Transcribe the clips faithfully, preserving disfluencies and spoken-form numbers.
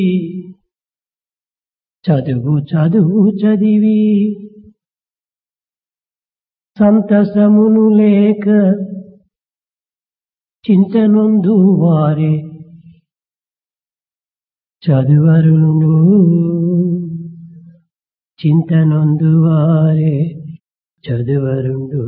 చదువు చదువు చదివి సంతసమును లేక చింతనొందు వారే చదువరును చింతనొందు వారే చదువరుండు.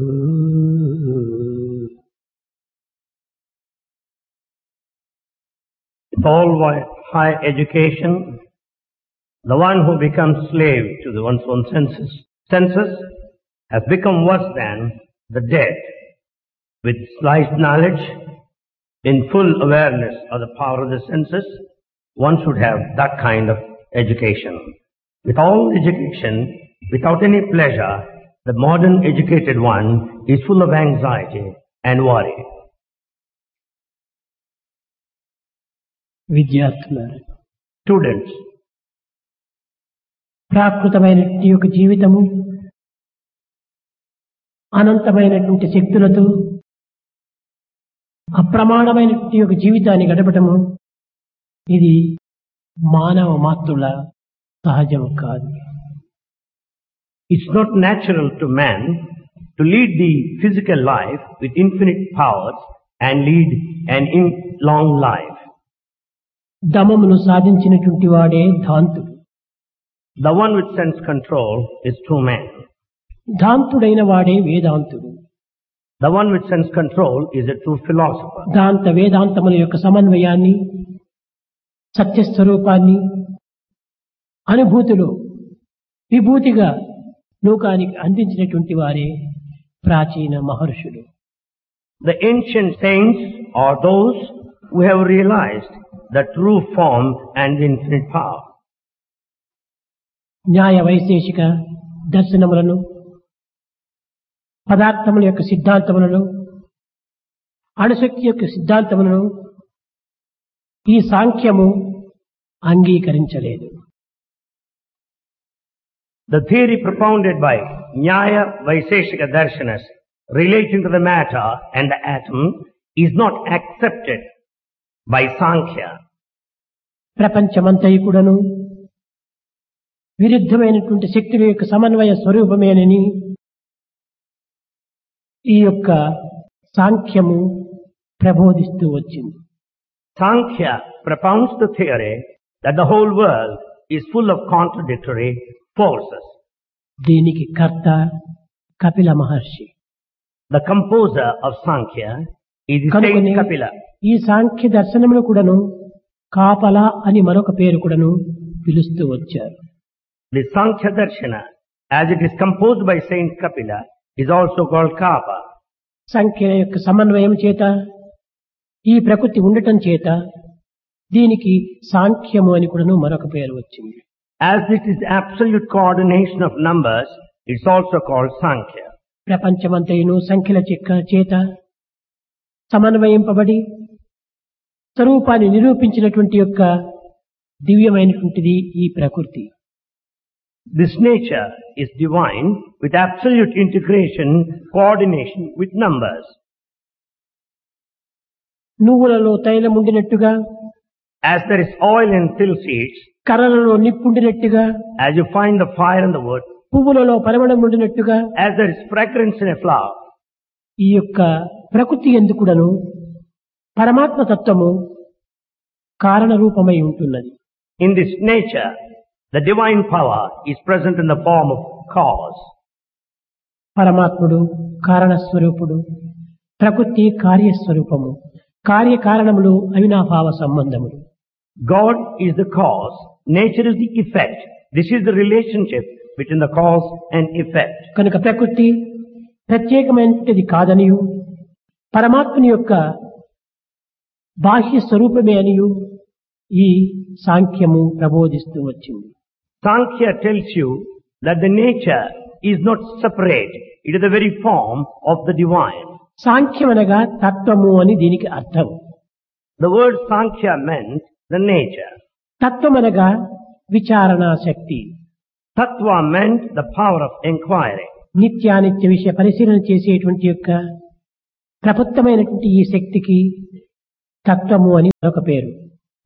With all high education, the one who becomes slave to the one's own senses, senses has become worse than the dead. With slight knowledge, in full awareness of the power of the senses, one should have that kind of education. With all education, without any pleasure, the modern educated one is full of anxiety and worry. విద్యార్థులారా, Students, ప్రాకృతమైనటువంటి యొక్క జీవితము అనంతమైనటువంటి శక్తులతో అప్రమాణమైనటువంటి యొక్క జీవితాన్ని గడపటము ఇది మానవ మాతృల సహజం కాదు. it's not natural to man to lead the physical life with infinite powers and lead an in long life. దమమును సాధించినటువంటి వాడే ధాంతుడు. The one with sense control is true man. ధాంతుడైన వాడే వేదాంతుడు. The one with sense control is a true philosopher. దాంత వేదాంతముల యొక్క సమన్వయాన్ని, సత్యస్వరూపాన్ని అనుభూతిలో విభూతిగా లోకానికి అందించినటువంటి వారే ప్రాచీన మహర్షులు. The ancient saints are those who have realized the true form and infinite power. న్యాయ వైశేషిక దర్శనములను, పదార్థముల యొక్క సిద్ధాంతములను, అణుశక్తి యొక్క సిద్ధాంతములను ఈ సాంఖ్యము అంగీకరించలేదు. The theory propounded by Nyaya Vaiseshika Darshanas relating to the matter and the atom is not accepted by Sankhya. ప్రపంచమంతయు కూడాను విరుద్ధమైనటువంటి శక్తుల యొక్క సమన్వయ స్వరూపమేనని ఈ యొక్క సాంఖ్యము ప్రబోధిస్తూ వచ్చింది. Sankhya propounds the theory that the whole world is full of contradictory forces. దీనికి కర్త కపిల మహర్షి. The composer of Sankhya is the కనుకనే saint Kapila. ఈ సాంఖ్య దర్శనములు కూడాను కాపల అని మరొక పేరు కూడాను పిలుస్తూ వచ్చారు. The Sankhya Darshana, as it is composed by Saint Kapila, is also called Kapa. సంఖ్య యొక్క సమన్వయం చేత, ఈ ప్రకృతి ఉండటం చేత దీనికి సాంఖ్యము అని కూడాను మరొక పేరు వచ్చింది. As it is absolute coordination of numbers, it's also called Sankhya. ప్రపంచమంతయును సంఖ్యల చెక్క చేత సమన్వయింపబడి స్వరూపాన్ని నిరూపించినటువంటి యొక్క దివ్యమైనటువంటిది ఈ ప్రకృతి. This nature is divine with absolute integration, coordination with numbers. నువ్వులలో తైలం ఉండినట్టుగా, As there is oil in till seeds, కర్రలలో నిప్పుండినట్టుగా, as you find the fire in the wood, పువ్వులలో పరిమళం ఉండినట్టుగా, as there is fragrance in a flower, ఈ యొక్క ప్రకృతి ఎందుకుడను పరమాత్మ తత్వము కారణ రూపమై ఉంటున్నది. in this nature, the divine power is present in the form of cause. పరమాత్ముడు కారణస్వరూపుడు, ప్రకృతి కార్యస్వరూపము, కార్యకారణములు అవినాభావ సంబంధములు. God is the cause, nature is the effect. This is the relationship between the cause and effect. కనుక ప్రకృతి ప్రత్యేకమైనది కాదనియు, పరమాత్మని యొక్క బాహ్య స్వరూపమే అనియు ఈ సాంఖ్యము ప్రబోధిస్తూ వచ్చింది. Sankhya tells you that the nature is not separate. It is the very form of the divine. సాంఖ్యమనగా తత్వము అని దీనికి అర్థం. The word Sankhya meant the nature. తత్వమనగా విచారణా Shakti. Tattva meant the power of inquiry. నిత్యానిత్య విషయ పరిశీలన చేసేటువంటి యొక్క ప్రబుద్ధమైనటువంటి ఈ శక్తికి తత్వము అని ఒక పేరు.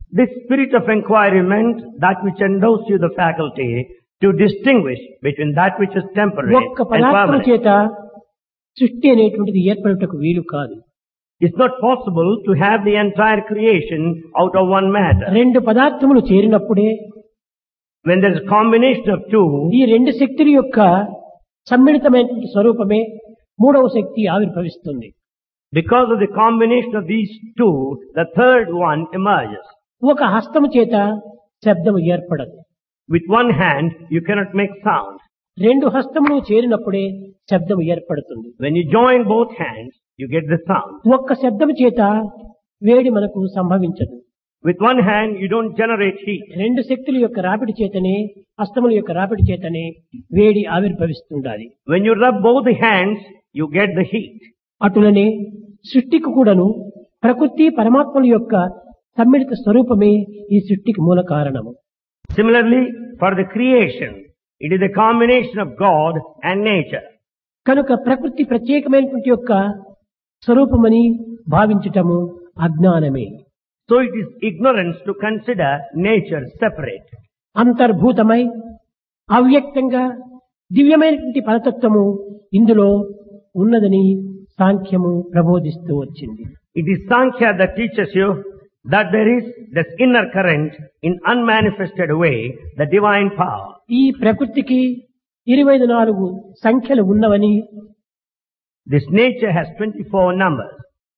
This spirit of inquiry meant that which endows you the faculty to distinguish between that which is temporary ఒక్క and పదార్థం permanent. చేత సృష్టి అనేటువంటిది ఏర్పడుటకు వీలు కాదు. It's not possible to have the entire creation out of one matter. రెండు పదార్థములు చేరినప్పుడే When there is a combination of two, ఈ రెండు శక్తుల యొక్క సమ్మిళితమైనటువంటి స్వరూపమే మూడవ శక్తి ఆవిర్భవిస్తుంది. because of the combination of these two, the third one emerges. ఒక హస్తము చేత శబ్దము ఏర్పడదు. With one hand, you cannot make sound. రెండు హస్తములు చేరినప్పుడే శబ్దము ఏర్పడుతుంది. When you join both hands, you get the sound. ఒక్క శబ్దము చేత వేడి మనకు సంభవించదు. With one hand, you don't generate heat. రెండు శక్తుల యొక్క రాపిడి చేతనే హస్తముల యొక్క రాపిడి చేతనే వేడి ఆవిర్భవిస్తుండాలి. When you rub both the hands, you get the heat. అటులనే సృష్టికి కూడాను ప్రకృతి పరమాత్మల యొక్క సమ్మిళిత స్వరూపమే ఈ సృష్టికి మూల కారణము. Similarly, for the creation, it is a combination of God and nature. కనుక ప్రకృతి ప్రత్యేకమైనటువంటి యొక్క స్వరూపమని భావించటము అజ్ఞానమే. So it is ignorance to consider nature separate. అంతర్భూతమై అవ్యక్తంగా దివ్యమైనటువంటి పరతత్వము ఇందులో ఉన్నదని సాంఖ్యము ప్రబోధిస్తూ వచ్చింది. It is Sankhya that teaches you that there is this inner current in unmanifested way, the divine power. ఈ ప్రకృతికి ఇరవై నాలుగు సంఖ్యలు ఉన్నవని, This nature has twenty-four numbers,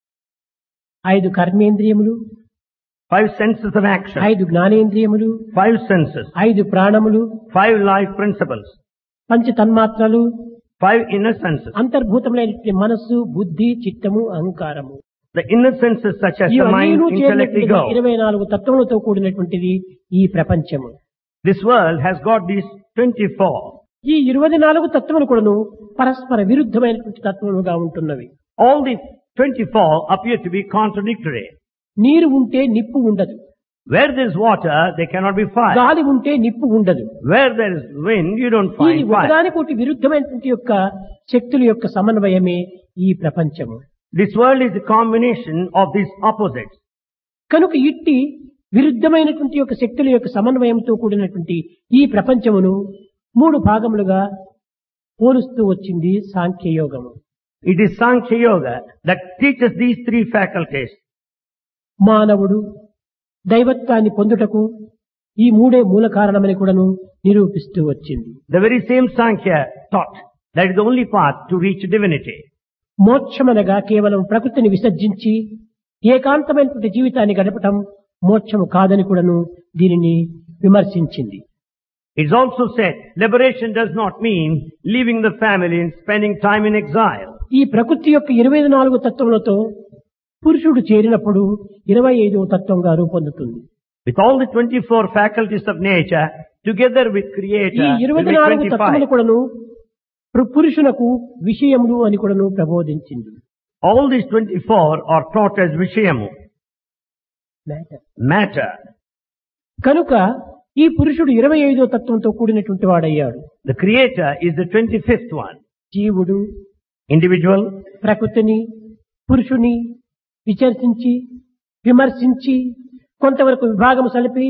ఐదు కర్మేంద్రియములు, five senses of action, ఐదు జ్ఞానేంద్రియములు, five senses, ఐదు ప్రాణములు, five life principles, పంచ తన్మాత్రలు, five inner senses. అంతర్భూతమైనటువంటి మనస్సు, బుద్ధి, చిత్తము, అహంకారము. The inner senses such as the mind, intellect, ego. ఇరవై నాలుగు తత్వములతో కూడినటువంటిది ఈ ప్రపంచము. This world has got these twenty-four. ఈ ఇరవై నాలుగు తత్వములు కూడాను పరస్పర విరుద్ధమైనటువంటి తత్వములుగా ఉంటున్నవి. All these twenty-four appear to be contradictory. నీరు ఉంటే నిప్పు ఉండదు. Where there is water, there cannot be fire. గాలి ఉంటే నిప్పు ఉండదు. Where there is wind, you don't ఈ find fire. ఒకదానికోటి విరుద్ధమైనటువంటి యొక్క శక్తుల యొక్క సమన్వయమే ఈ ప్రపంచము. This world is a combination of these opposites. కనుక ఇట్టి విరుద్ధమైనటువంటి యొక్క శక్తుల యొక్క సమన్వయంతో కూడినటువంటి ఈ ప్రపంచమును మూడు భాగములుగా పోలుస్తూ వచ్చింది సాంఖ్యయోగము. It is Sankhya Yoga that teaches these three faculties. మానవుడు దైవత్వాన్ని పొందుటకు ఈ మూడే మూల కారణమని కూడాను నిరూపిస్తూ వచ్చింది. The very same Sankhya taught that is the only path to reach divinity. మోక్షమనగా కేవలం ప్రకృతిని విసర్జించి ఏకాంతమైనటువంటి జీవితాన్ని గడపటం మోక్షము కాదని కూడాను దీనిని విమర్శించింది. It's also said liberation does not mean leaving the family and spending time in exile. ఈ ప్రకృతి యొక్క ఇరవై నాలుగు తత్వములతో పురుషుడు చేరినప్పుడు ఇరవై ఐదవ తత్వంగా రూపొందుతుంది. With all the twenty-four faculties of nature together with ఈ Creator will ఇరవై be నాలుగు తత్వములు twenty-five. కూడాను పు- పురుషునకు విషయములు అని కూడాను ప్రబోధించింది. All these twenty-four are taught as Vishayamu, matter. కనుక ఈ పురుషుడు ఇరవై ఐదో తత్వంతో కూడినటువంటి వాడయ్యాడు. The Creator is the twenty-fifth one. జీవుడు Individual, ప్రకృతిని పురుషుని విచర్శించి విమర్శించి కొంతవరకు విభాగము సలిపి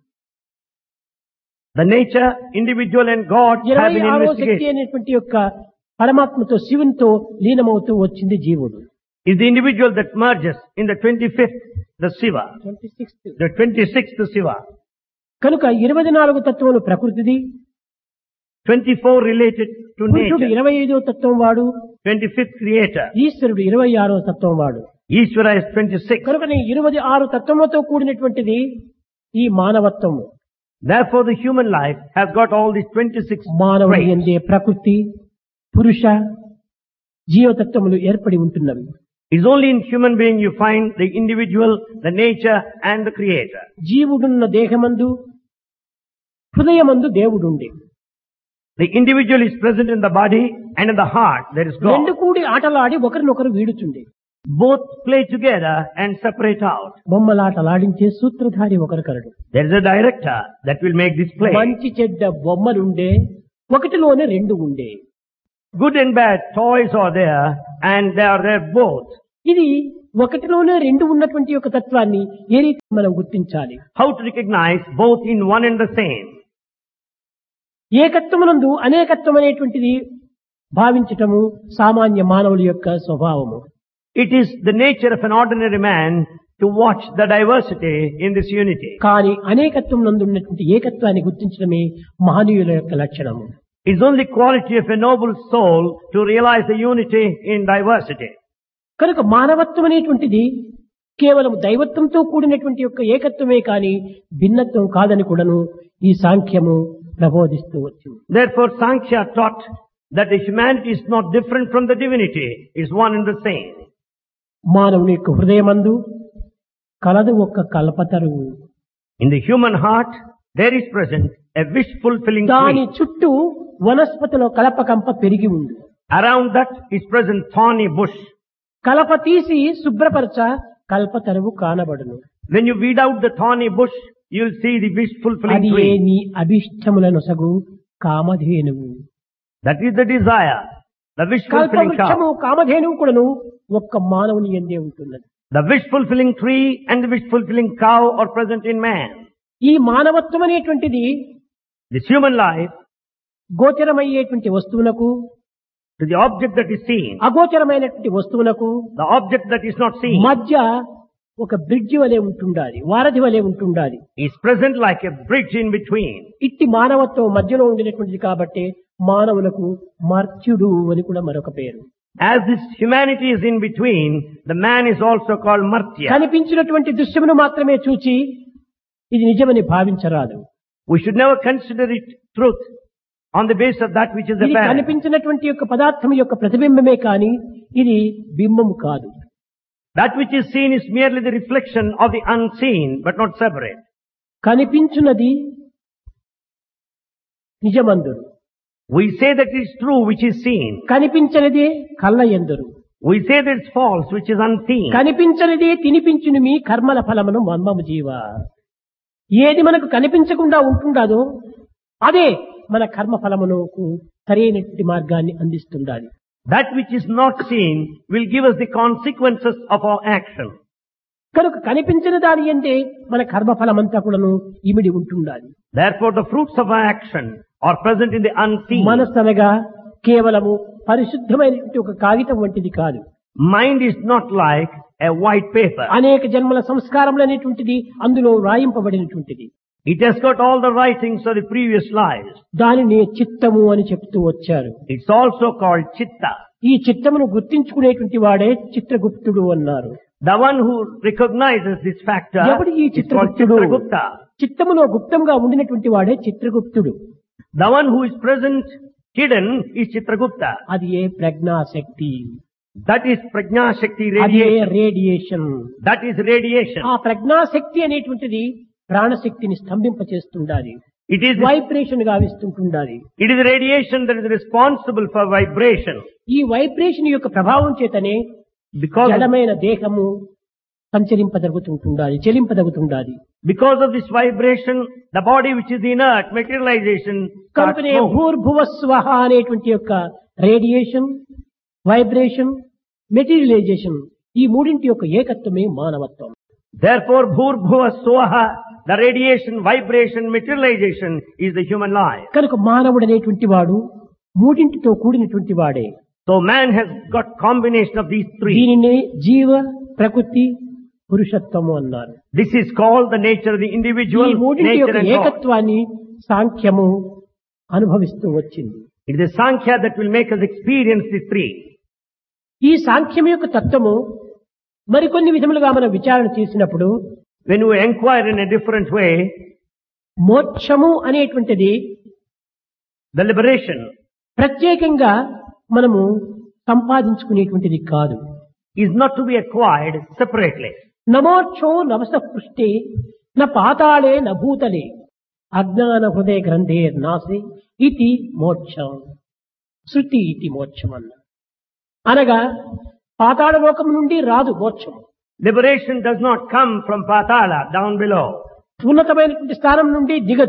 the nature, individual and God have ఇరవై been ఆరో శక్తి investigated. అనేటువంటి యొక్క పరమాత్మతో శివునితో లీనమవుతూ వచ్చింది జీవుడు. Is the individual that merges in the twenty-fifth, the Shiva, the twenty-sixth, the Shiva. కనుక ఇరవై నాలుగు తత్వములు ప్రకృతిది, twenty-four related to పురుషుడు nature, ఇరవై ఐదో తత్వం వాడు, twenty-fifth Creator. ఈశ్వరుడు ఇరవై ఆరో తత్వం వాడు. Ishvara is twenty-six. కనుక ఇరవై ఆరు తత్వములతో కూడినటువంటిది ఈ మానవత్వము. Therefore the human life has got all these twenty-six మానవుని traits. యందే ప్రకృతి పురుష జీవతత్వములు ఏర్పడి ఉంటున్నవి. It's only in human being you find the individual, the nature and the Creator. జీవుడున్న దేహమందు హృదయమందు దేవుడుండే The individual is present in the body and in the heart there is God. రెండు కూడి ఆటలాడి ఒకరినొకరు వీడుచుండే Both play together and separate out. బొమ్మలాటలాడించే సూత్రధారి ఒకరు కలడు. There is a director that will make this play. మంచి చెడ్డ బొమ్మలుండే ఒకటిలోనే రెండు ఉండే. Good and bad toys are there and they are there both. ఇది ఒకటిలోనే రెండు ఉన్నటువంటి యొక్క తత్వాన్ని ఏ రీతి మనం గుర్తించాలి? How to recognize both in one and the same? ఏకత్వమునందు అనేకత్వం అనేటువంటిది భావించటము సామాన్య మానవుల యొక్క స్వభావము. It is the nature of an ordinary man to watch the diversity in this unity. కానీ అనేకత్వం నందు ఉన్నటువంటి ఏకత్వాన్ని గుర్తించడమే మహనీయుల యొక్క లక్షణము. It is only quality of a noble soul to realize the unity in diversity. కనుక మానవత్వం అనేటువంటిది కేవలం దైవత్వంతో కూడినటువంటి యొక్క ఏకత్వమే కానీ భిన్నత్వం కాదని కూడాను ఈ సాంఖ్యము ప్రబోధిస్తూ వచ్చింది. Therefore, Sankhya taught that the humanity is not different from the divinity, it is one and the same. మానవుని యొక్క హృదయమందు కలదు ఒక్క కల్పతరువు. In the human heart, there is present a wish-fulfilling దాని tree. చుట్టూ వనస్పతిలో కలపకంప పెరిగి ఉంది. Around that is present thorny bush. కలప తీసి శుభ్రపరచ కల్పతరువు కానబడును. When you weed out the thorny bush, you will see the wish-fulfilling అది tree. నీ అభిష్టములను సగు కామధేనువు. That is the desire, the wish-fulfilling కల్పవృక్షము cow. కామధేనువు కూడాను ఒక్క మానవుని యందే ఉంటున్నది. The wish-fulfilling tree and the wish-fulfilling cow are present in man. ఈ మానవత్వం అనేటువంటిది This human life, గోచరమయ్యేటువంటి వస్తువునకు to the object that is seen, అగోచరమైనటువంటి వస్తువునకు the object that is not seen, మధ్య ఒక bridge వలె ఉంటుండాలి, వారధి వలె ఉంటుండాలి. is present like a bridge in between. ఇట్టి మానవత్వం మధ్యలో ఉండినటువంటిది కాబట్టి మానవులకు మర్త్యుడు అని కూడా మరొక పేరు. As this humanity is in between, the man is also called Martya. కనిపించినటువంటి దృశ్యమును మాత్రమే చూచి ఇది నిజమని భావించరాదు. We should never consider it truth on the basis of that which is ఇది apparent. కనిపించినటువంటి యొక్క పదార్థం యొక్క ప్రతిబింబమే కాని ఇది బింబము కాదు. That which is seen is merely the reflection of the unseen, but not separate. కనిపించున్నది నిజమందురు, We say that it is true which is seen. కనిపించనిదే కళ్ళ ఎందరు. We say that it's false which is unseen. కనిపించనిదే తినిపించును మీ కర్మల ఫలమును మర్మము జీవ. ఏది మనకు కనిపించకుండా ఉంటుండదో అదే మన కర్మ ఫలమునకు సరైనటువంటి మార్గాన్ని అందిస్తుండాలి. That which is not seen will give us the consequences of our action. కనుక కనిపించిన దాని అంటే మన కర్మ ఫలమంతా కూడాను ఇమిడి ఉంటుండాలి. Therefore, the fruits of our action are present in the unseen. మనస్సు అనగా కేవలము పరిశుద్ధమైనటువంటి ఒక కాగితం వంటిది కాదు. Mind is not like a white paper. అనేక జన్మల సంస్కారములు అనేటువంటిది అందులో రాయింపబడినటువంటిది. It has got all the writings of the previous lives. దానిని చిత్తము అని చెప్తూ వచ్చారు. It's also called chitta. ఈ చిత్తమును గుర్తించుకునేటువంటి వాడే చిత్రగుప్తుడు అన్నారు. The one who recognizes this factor ఎవడు ఈ is called చిత్రగుప్తుడు? Chitragupta. చిత్తములో గుప్తంగా ఉండినటువంటి వాడే చిత్రగుప్తుడు. The one who is present hidden is Chitragupta. అది ఏ ప్రజ్ఞాశక్తి, That is Prajna Shakti అది ఏ radiation. Radiation. That is radiation. ఆ ప్రజ్ఞాశక్తి అనేటువంటిది ప్రాణశక్తిని స్తంభింపచేస్తుండాలి, It is, vibration గావిస్తుంటుండాలి. it is radiation that is responsible for vibration. ఈ vibration యొక్క ప్రభావం చేతనే Because of, జడమైన దేహము సంచరింపదగుతుండాలి, చెలింపదగుతుండాలి. because of this vibration, the body which is inert, materialization, starts కనుకనే moving. భూర్భువ స్వహ అనేటువంటి యొక్క రేడియేషన్, వైబ్రేషన్, మెటీరియలైజేషన్ ఈ మూడింటి యొక్క ఏకత్వమే మానవత్వం. Therefore, Bhurbhuva Swaha, the radiation, vibration, materialization is the human life. కనుక మానవుడు అనేటువంటి వాడు మూడింటితో కూడినటువంటి వాడే. So man has got combination of these three. దీనిని జీవ, ప్రకృతి, పురుషత్వము అన్నారు. This is called the nature of the ఈ individual, మూడింటి nature యొక్క and God. ఏకత్వాన్ని సాంఖ్యము అనుభవిస్తూ వచ్చింది. It is the Sankhya that will make us experience the three. ఈ సాంఖ్యం యొక్క తత్వము మరికొన్ని విధములుగా మనం విచారణ చేసినప్పుడు When we inquire in a different way, మోక్షము అనేటువంటిది the liberation ప్రత్యేకంగా మనము సంపాదించుకునేటువంటిది కాదు. is not to be acquired separately. నమోక్షో నవస పృష్టే న పాతాళే న భూతలే అజ్ఞాన హృదయ గ్రంథే నాసే ఇది మోక్షం. శృతి ఇది మోక్షం అన్న అనగా పాతాళ లోకం నుండి రాదు మోక్షం. Liberation does not come from Patala, down below. ఉన్నతమైనటువంటి స్థానం నుండి దిగదు.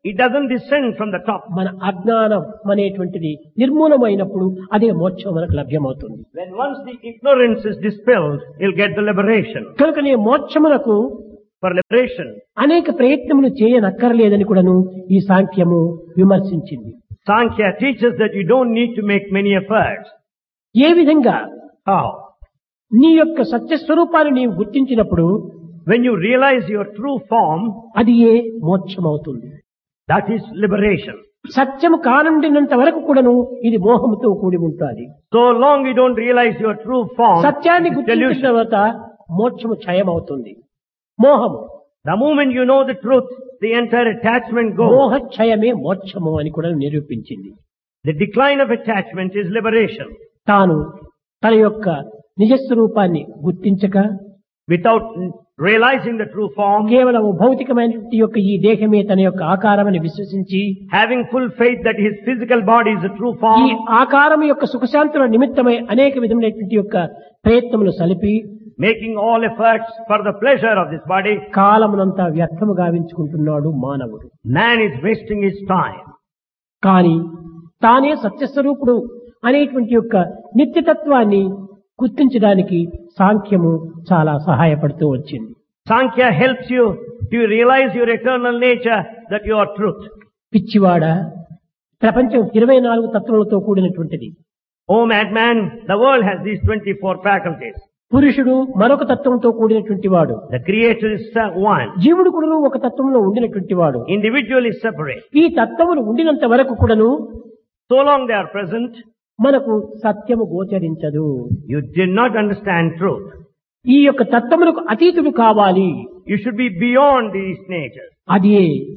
It doesn't descend from the top. మన అజ్ఞానం అనేటువంటిది నిర్మూలమైనప్పుడు అదే మోక్షం మనకు లభ్యమవుతుంది. When once the ignorance is dispelled, you'll get the liberation. కనుకనే మోక్షమునకు For liberation, అనేక ప్రయత్నములు చేయనక్కర్లేదని కూడాను ఈ సాంఖ్యము విమర్శించింది. Sankhya teaches that you don't need to make many efforts. ఏ విధంగా How? నీ యొక్క సత్యస్వరూపాన్ని నీవు గుర్తించినప్పుడు When you realize your true form, అది ఏ మోక్షం అవుతుంది. that is liberation. సత్యము కానుండినంత వరకు కూడాను ఇది మోహముతో కూడి ఉంటుంది. So long you don't realize your true form, సత్యాన్ని it is గుర్తించిన delusion. తర్వాత మోక్షము క్షయమవుతుంది. మోహము The moment you know the truth, the entire attachment goes. మోహక్షయమే మోక్షము అని కూడా నిరూపించింది. The decline of attachment is liberation. తాను తన యొక్క నిజస్వరూపాన్ని గుర్తించక Without realizing the true form, కేవలం భౌతికమైనటువంటి యొక్క ఈ దేహమే తన యొక్క ఆకారమని విశ్వసించి having full faith that his physical body is the true ఈ form, ఆకారం యొక్క సుఖశాంతుల నిమిత్తమై అనేక విధమైనటువంటి యొక్క ప్రయత్నములు సలిపి making all efforts for the pleasure of this body, కాలమునంతా వ్యర్థము గావించుకుంటున్నాడు మానవుడు. man is wasting his time. కానీ తానే సత్యస్వరూపుడు అనేటువంటి యొక్క నిత్యతత్వాన్ని గుర్తించడానికి సాంఖ్యము చాలా సహాయపడుతూ వచ్చింది. Sankhya helps you to realize your eternal nature, that you are truth. పిచ్చివాడ, ప్రపంచం ఇరవై నాలుగు తత్వములతో కూడినటువంటిది. O madman, the world has these twenty-four faculties. పురుషుడు మరొక తత్వంతో కూడినటువంటి వాడు. The creator is one. జీవుడు కూడా ఒక తత్వంలో ఉండినటువంటి వాడు. Individual is separate. ఈ తత్వములు ఉండినంత వరకు కూడాను So long they are present, మనకు సత్యము గోచరించదు. you did not understand truth. ఈ యొక్క తత్వములకు అతీతుడు కావాలి. You should be beyond these natures. అది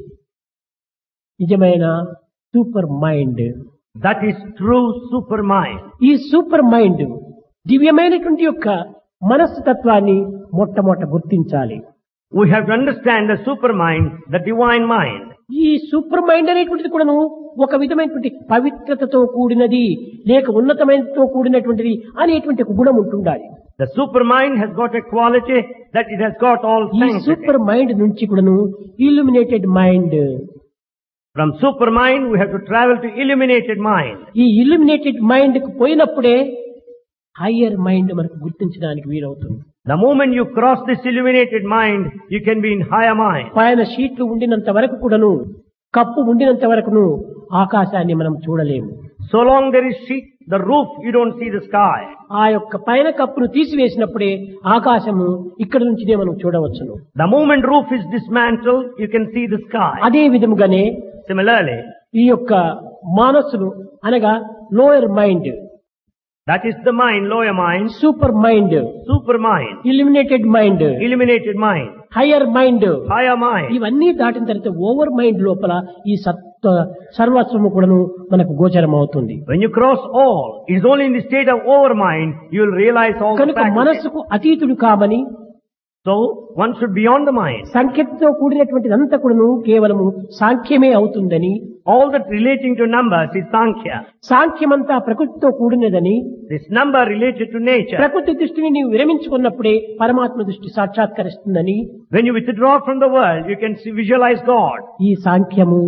నిజమైన super mind. That is true supermind. ఈ సూపర్ మైండ్ దివ్యమైనటువంటి యొక్క మనస్సు తత్వాన్ని మొట్టమొదట గుర్తించాలి. We have to understand the supermind, the divine mind. ఈ సూపర్ మైండ్ అనేటువంటిది కూడాను ఒక విధమైనటువంటి పవిత్రతతో కూడినది, లేక ఉన్నతమైనతో కూడినటువంటిది అనేటువంటి ఒక గుణం ఉంటుండాలి. The supermind has got a quality that it has got all ఈ sanctity. సూపర్ మైండ్ నుంచి కూడాను illuminated mind, From supermind we have to travel to illuminated mind. ఈ ఇల్యూమినేటెడ్ మైండ్ కు పోయినప్పుడే హయ్యర్ మైండ్ మనకు గుర్తించడానికి వీలవుతుంది. The moment you cross this illuminated mind, you can be in higher mind. పైన షీట్లు ఉండినంత వరకు కూడాను, కప్పు ఉండినంత వరకును ఆకాశాన్ని మనం చూడలేము. So long there is sheet, the roof, you don't see the sky. ఆ యొక్క పైన కప్పును తీసివేసినప్పుడే ఆకాశము ఇక్కడ నుంచినే మనం చూడవచ్చును. The moment roof is dismantled, you can see the sky. అదే విధముగానే Similarly, ఈ యొక్క మానసును అనగా lower mind, that is the mind, lower mind, super mind, supermind, illuminated mind, illuminated mind, higher mind, higher mind. ఇవన్నీ దాటిన తర్వాత ఓవర్ మైండ్ లోపల ఈ సత్వ సర్వస్వము కూడాను మనకు గోచరం అవుతుంది. When you cross all, it is only in the state of overmind you will realize all the కనుక faculties. మనస్సుకు అతీతుడు కామని So one should be beyond the mind. సంఖ్యతో కూడినటువంటిదంతా కూడాను కేవలము సాంఖ్యమే అవుతుందని, All that relating to numbers is Sankhya. సాంఖ్యమంతా ప్రకృతితో కూడినదని, This number related to nature. ప్రకృతి దృష్టిని నీవు విరమించుకున్నప్పుడే పరమాత్మ దృష్టి సాక్షాత్కరిస్తుందని When you withdraw from the world, you can see, visualize God. ఈ సాంఖ్యము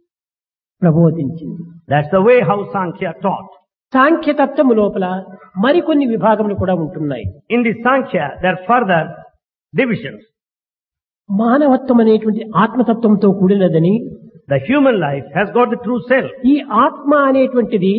ప్రబోధించింది. That's the way how Sankhya taught. సాంఖ్య తత్వము లోపల మరికొన్ని విభాగములు కూడా ఉంటున్నాయి. In the Sankhya, there are further divisions. మానవత్వం అనేటువంటి ఆత్మతత్వంతో కూడినదని, The human life has got the true self. ఈ ఆత్మ అనేటువంటిది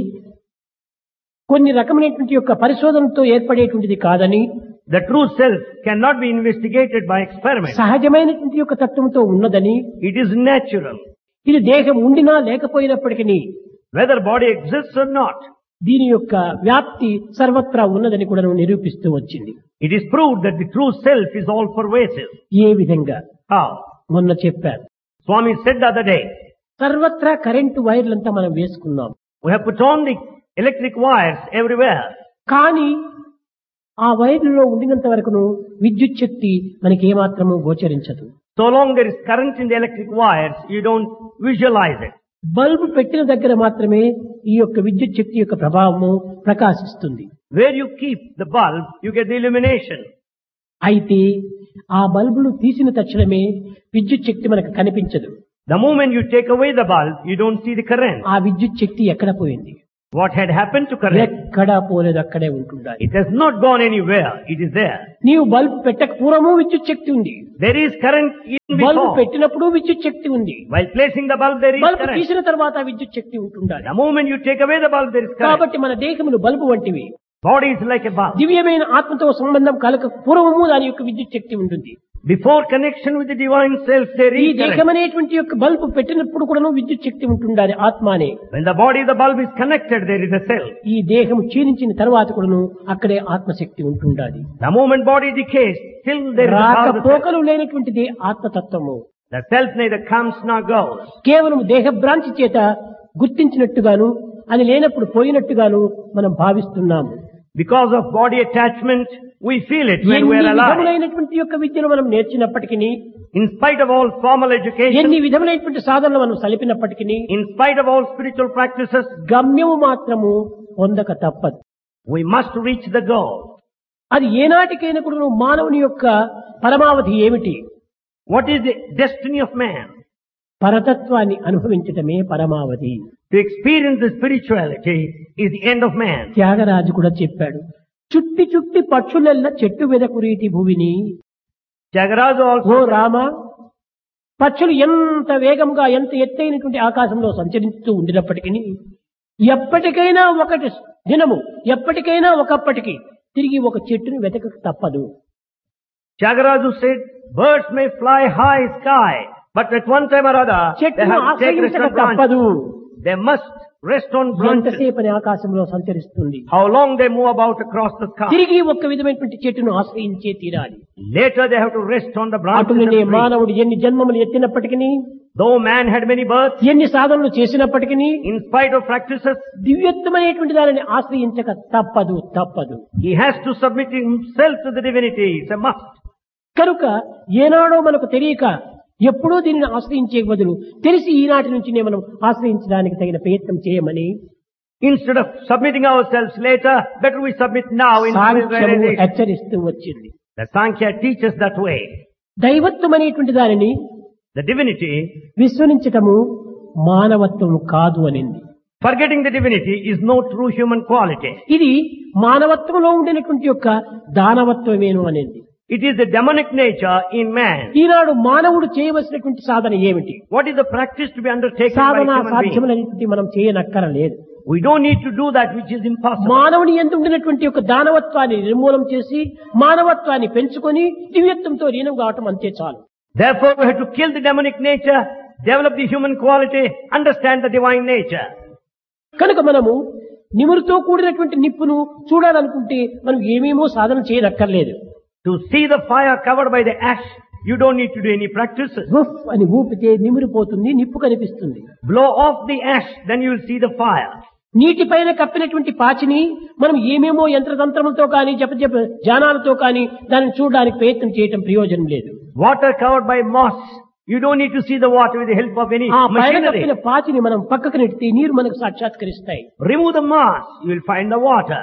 కొన్ని రకమైనటువంటి యొక్క పరిశోధనతో ఏర్పడేటువంటిది కాదని, The true self cannot be investigated by experiment. సహజమైనటువంటి యొక్క తత్వంతో ఉన్నదని, It is natural. ఇది దేహం ఉండినా లేకపోయినప్పటికీ Whether body exists or not, దీని యొక్క వ్యాప్తి సర్వత్రా ఉన్నదని కూడా నిరూపిస్తూ వచ్చింది. it is proved that the true self is all pervasive. ఏ విధంగా How? మొన్న చెప్పారు, Swami said the other day, సర్వత్రా కరెంటు వైర్లంతా మనం వేసుకున్నాం. we have put on the electric wires everywhere. కానీ ఆ వైర్లలో ఉండినంత వరకును విద్యుత్ శక్తి మనకి ఏమాత్రము గోచరించదు. So long there is current in the electric wires, you don't visualize it. Bulb పెట్టిన దగ్గర మాత్రమే ఈ యొక్క విద్యుత్ శక్తి యొక్క ప్రభావము ప్రకాశిస్తుంది. Where you keep the bulb, you get the illumination. అయితే ఆ బల్బులు తీసిన తక్షణమే విద్యుత్ శక్తి మనకు కనిపించదు. The moment you take away the bulb, you don't see the current. ఆ విద్యుత్ శక్తి ఎక్కడ పోయింది? What had happened to current? ఎక్కడా పోలేదు, అక్కడే ఉంటుండాలి. It has not gone anywhere. It is there. నీవు బల్బ్ పెట్టక పూర్వము విద్యుత్ శక్తి ఉంది. There is current even bulb before. పెట్టినప్పుడు విద్యుత్ శక్తి ఉంది. While placing the bulb, there is bulb current. తీసిన తర్వాత విద్యుత్ శక్తి ఉంటుండాలి. The moment you take away the bulb, there is current. కాబట్టి మన దేహములు బల్బు వంటివి. Body is like a bulb. దివ్యమైన ఆత్మతో సంబంధం కలక పూర్వము దాని యొక్క విద్యుత్ శక్తి ఉంటుంది. Before connection with the divine self, there ఈ is current. దేహమనేటువంటి యొక్క బల్బు పెట్టినప్పుడు కూడా విద్యుత్ శక్తి ఉంటుండాలి ఆత్మనే. When the body, the bulb is connected, there is a cell. ఈ దేహం క్షీణించిన తర్వాత కూడాను అక్కడే ఆత్మశక్తి ఉంటుండాలి. The moment body decays, still there is a రాక power of the self. పోకలు లేనటువంటిది ఆత్మతత్వము. The self neither comes nor goes. కేవలం దేహభ్రాంతి చేత గుర్తించినట్టుగాను అది లేనప్పుడు పోయినట్టుగాను మనం భావిస్తున్నాము. Because of body attachment, we feel it when we ఎన్ని are alive. విధములైనటువంటి యొక్క విద్యను మనం నేర్చినప్పటికీ, In spite of all formal education, ఎన్ని విధములైనటువంటి సాధనలు మనం సలిపినప్పటికీ, in spite of all spiritual practices, గమ్యము మాత్రము పొందక తప్పదు. we must reach the goal. అది ఏనాటికైనా కూడా మానవుని యొక్క పరమావధి ఏమిటి? What is the destiny of man? పరతత్వాన్ని అనుభవించటమే పరమావధి. To experience the spirituality is the end of man. Tyagaraju కూడా చెప్పాడు, చుట్టి చుట్టి పక్షులెల్ల చెట్టు వెదకురీతి భూమిని. Tyagaraja ఓ also రామ, పక్షులు ఎంత వేగంగా ఎంత ఎత్తైనటువంటి ఆకాశంలో సంచరిస్తూ ఉండినప్పటికీ ఎప్పటికైనా ఒకటి దినము ఎప్పటికైనా ఒకప్పటికి తిరిగి ఒక చెట్టును వెతక తప్పదు. Tyagaraja said, birds may fly high sky, but at one time or other, they చెట్టును have to take rest ఆశ్రయించక on branches. తప్పదు. They must rest on branches. ఎంతసేపని ఆకాశంలో సంచరిస్తుంది. How long they move about across the sky. తిరిగి ఒక్క విధమైనటువంటి చెట్టును ఆశ్రయించే తీరాలి. Later they have to rest on the branches of the అటులనే tree. మానవుడు ఎన్ని జన్మములు ఎత్తినప్పటికీ, Though man had many births, ఎన్ని సాధనలు చేసినప్పటికీ in spite of practices, దివ్యత్వమైనటువంటి దానిని ఆశ్రయించక తప్పదు తప్పదు. he has to submit himself to the divinity. It's a must. కనుక ఏనాడో మనకు తెలియక ఎప్పుడూ దీనిని ఆశ్రయించే బదులు తెలిసి ఈనాటి నుంచినే మనం ఆశ్రయించడానికి తగిన ప్రయత్నం చేయమని Instead of submitting ourselves later, better we submit now in సాంఖ్యము realization. హెచ్చరిస్తూ వచ్చింది. The Sankhya teaches that way. దైవత్వం అనేటువంటి దానిని The divinity, విస్మరించటము మానవత్వము కాదు అనింది. forgetting the divinity is no true human quality. ఇది మానవత్వంలో ఉండినటువంటి యొక్క దానవత్వమేను అనేది. It is the demonic nature in man. ఈనాడు మానవుడు చేయవలసినటువంటి సాధన ఏమిటి? What is the practice to be undertaken by Sadhana human being? సాధ్యములనేటువంటి మనం చేయనక్కరలేదు. We don't need to do that which is impossible. మానవుని ఎందు ఉండినటువంటి యొక్క దానవత్వాన్ని నిర్మూలం చేసి మానవత్వాన్ని పెంచుకొని దివ్యత్వంతో లీనం కావటం అంతే చాలు. Therefore we have to kill the demonic nature, develop the human quality, understand the divine nature. కనుక మనము నిమురుతో కూడినటువంటి నిప్పును చూడాలనుకుంటే మనం ఏమేమో సాధన చేయనక్కర్లేదు. To see the fire covered by the ash, you don't need to do any practices. రుఫ్ అని ఊపితే నిమురిపోతుంది, నిప్పు కనిపిస్తుంది. Blow off the ash, then you will see the fire. నీటిపైన కప్పినటువంటి పాచిని మనం ఏమేమో యంత్రతంత్రములతో కానీ జప జప జానాలతో కానీ దానిని చూడడానికి ప్రయత్నం చేయటం ప్రయోజనం లేదు. Water covered by moss, you don't need to see the water with the help of any ఆ పైన కప్పిన machinery. పాచిని మనం పక్కకు నెడితే నీరు మనకు సాక్షాత్కరిస్తాయి. Remove the moss, you will find the water.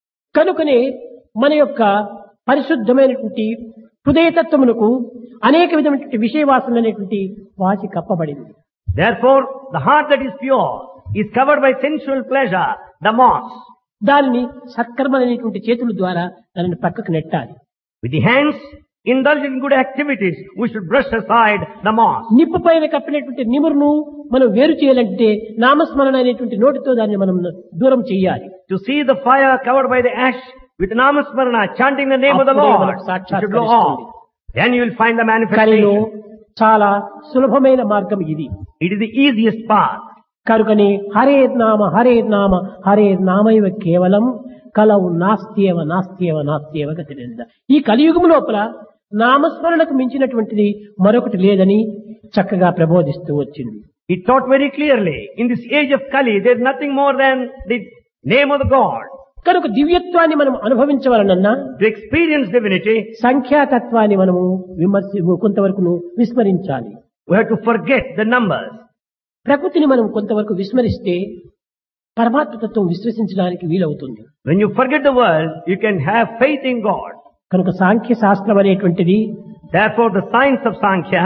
కనుకనే మన యొక్క పరిశుద్ధమైనటువంటి హృదయతత్వమునకు అనేక విధమైనటువంటి విషయవాసన అనేటువంటి వాసి కప్పబడింది. Therefore, the heart that is pure is covered by sensual pleasure, the moss. దానిని సత్కర్మలైనటువంటి చేతుల ద్వారా దానిని పక్కకు నెట్టాలి. With the hands, indulge in good activities, we should brush aside the moss. నిప్పు పైన కప్పినటువంటి నిమురును మనం వేరు చేయాలంటే నామస్మరణ అనేటువంటి నోటితో దాన్ని మనం దూరం చేయాలి. To see the fire covered by the ash, with namasmarana, chanting the name of the అప్పుడే Lord, మనకు you సాక్షాత్కరిస్తుంది. should blow off. Then you will find the కనిలో manifestation. చాలా సులభమైన మార్గం ఇది. It is the easiest path. కనుకనే హరే నామ హరే నామ హరే నామైవ కేవలం కలవు నాస్త్యేవ నాస్త్యేవ నాస్త్యేవ గతిరేంద. ఈ కలియుగం లోపల నామస్మరణకు మించినటువంటిది మరొకటి లేదని చక్కగా ప్రబోధిస్తూ వచ్చింది. It taught very clearly, in this age of Kali, there is nothing more than the name of the God. కనుక దివ్యత్వాన్ని మనం అనుభవించవలనన్నా To experience divinity, సంఖ్యాతత్వాన్ని మనము విమర్శ కొంతవరకు విస్మరించాలి. we have to forget the numbers. ప్రకృతిని మనం కొంతవరకు విస్మరిస్తే పరమాత్మతత్వం విశ్వసించడానికి వీలవుతుంది. When you forget the world, you can have faith in God. కనుక సాంఖ్య శాస్త్రం అనేటువంటిది Therefore, the science of Sankhya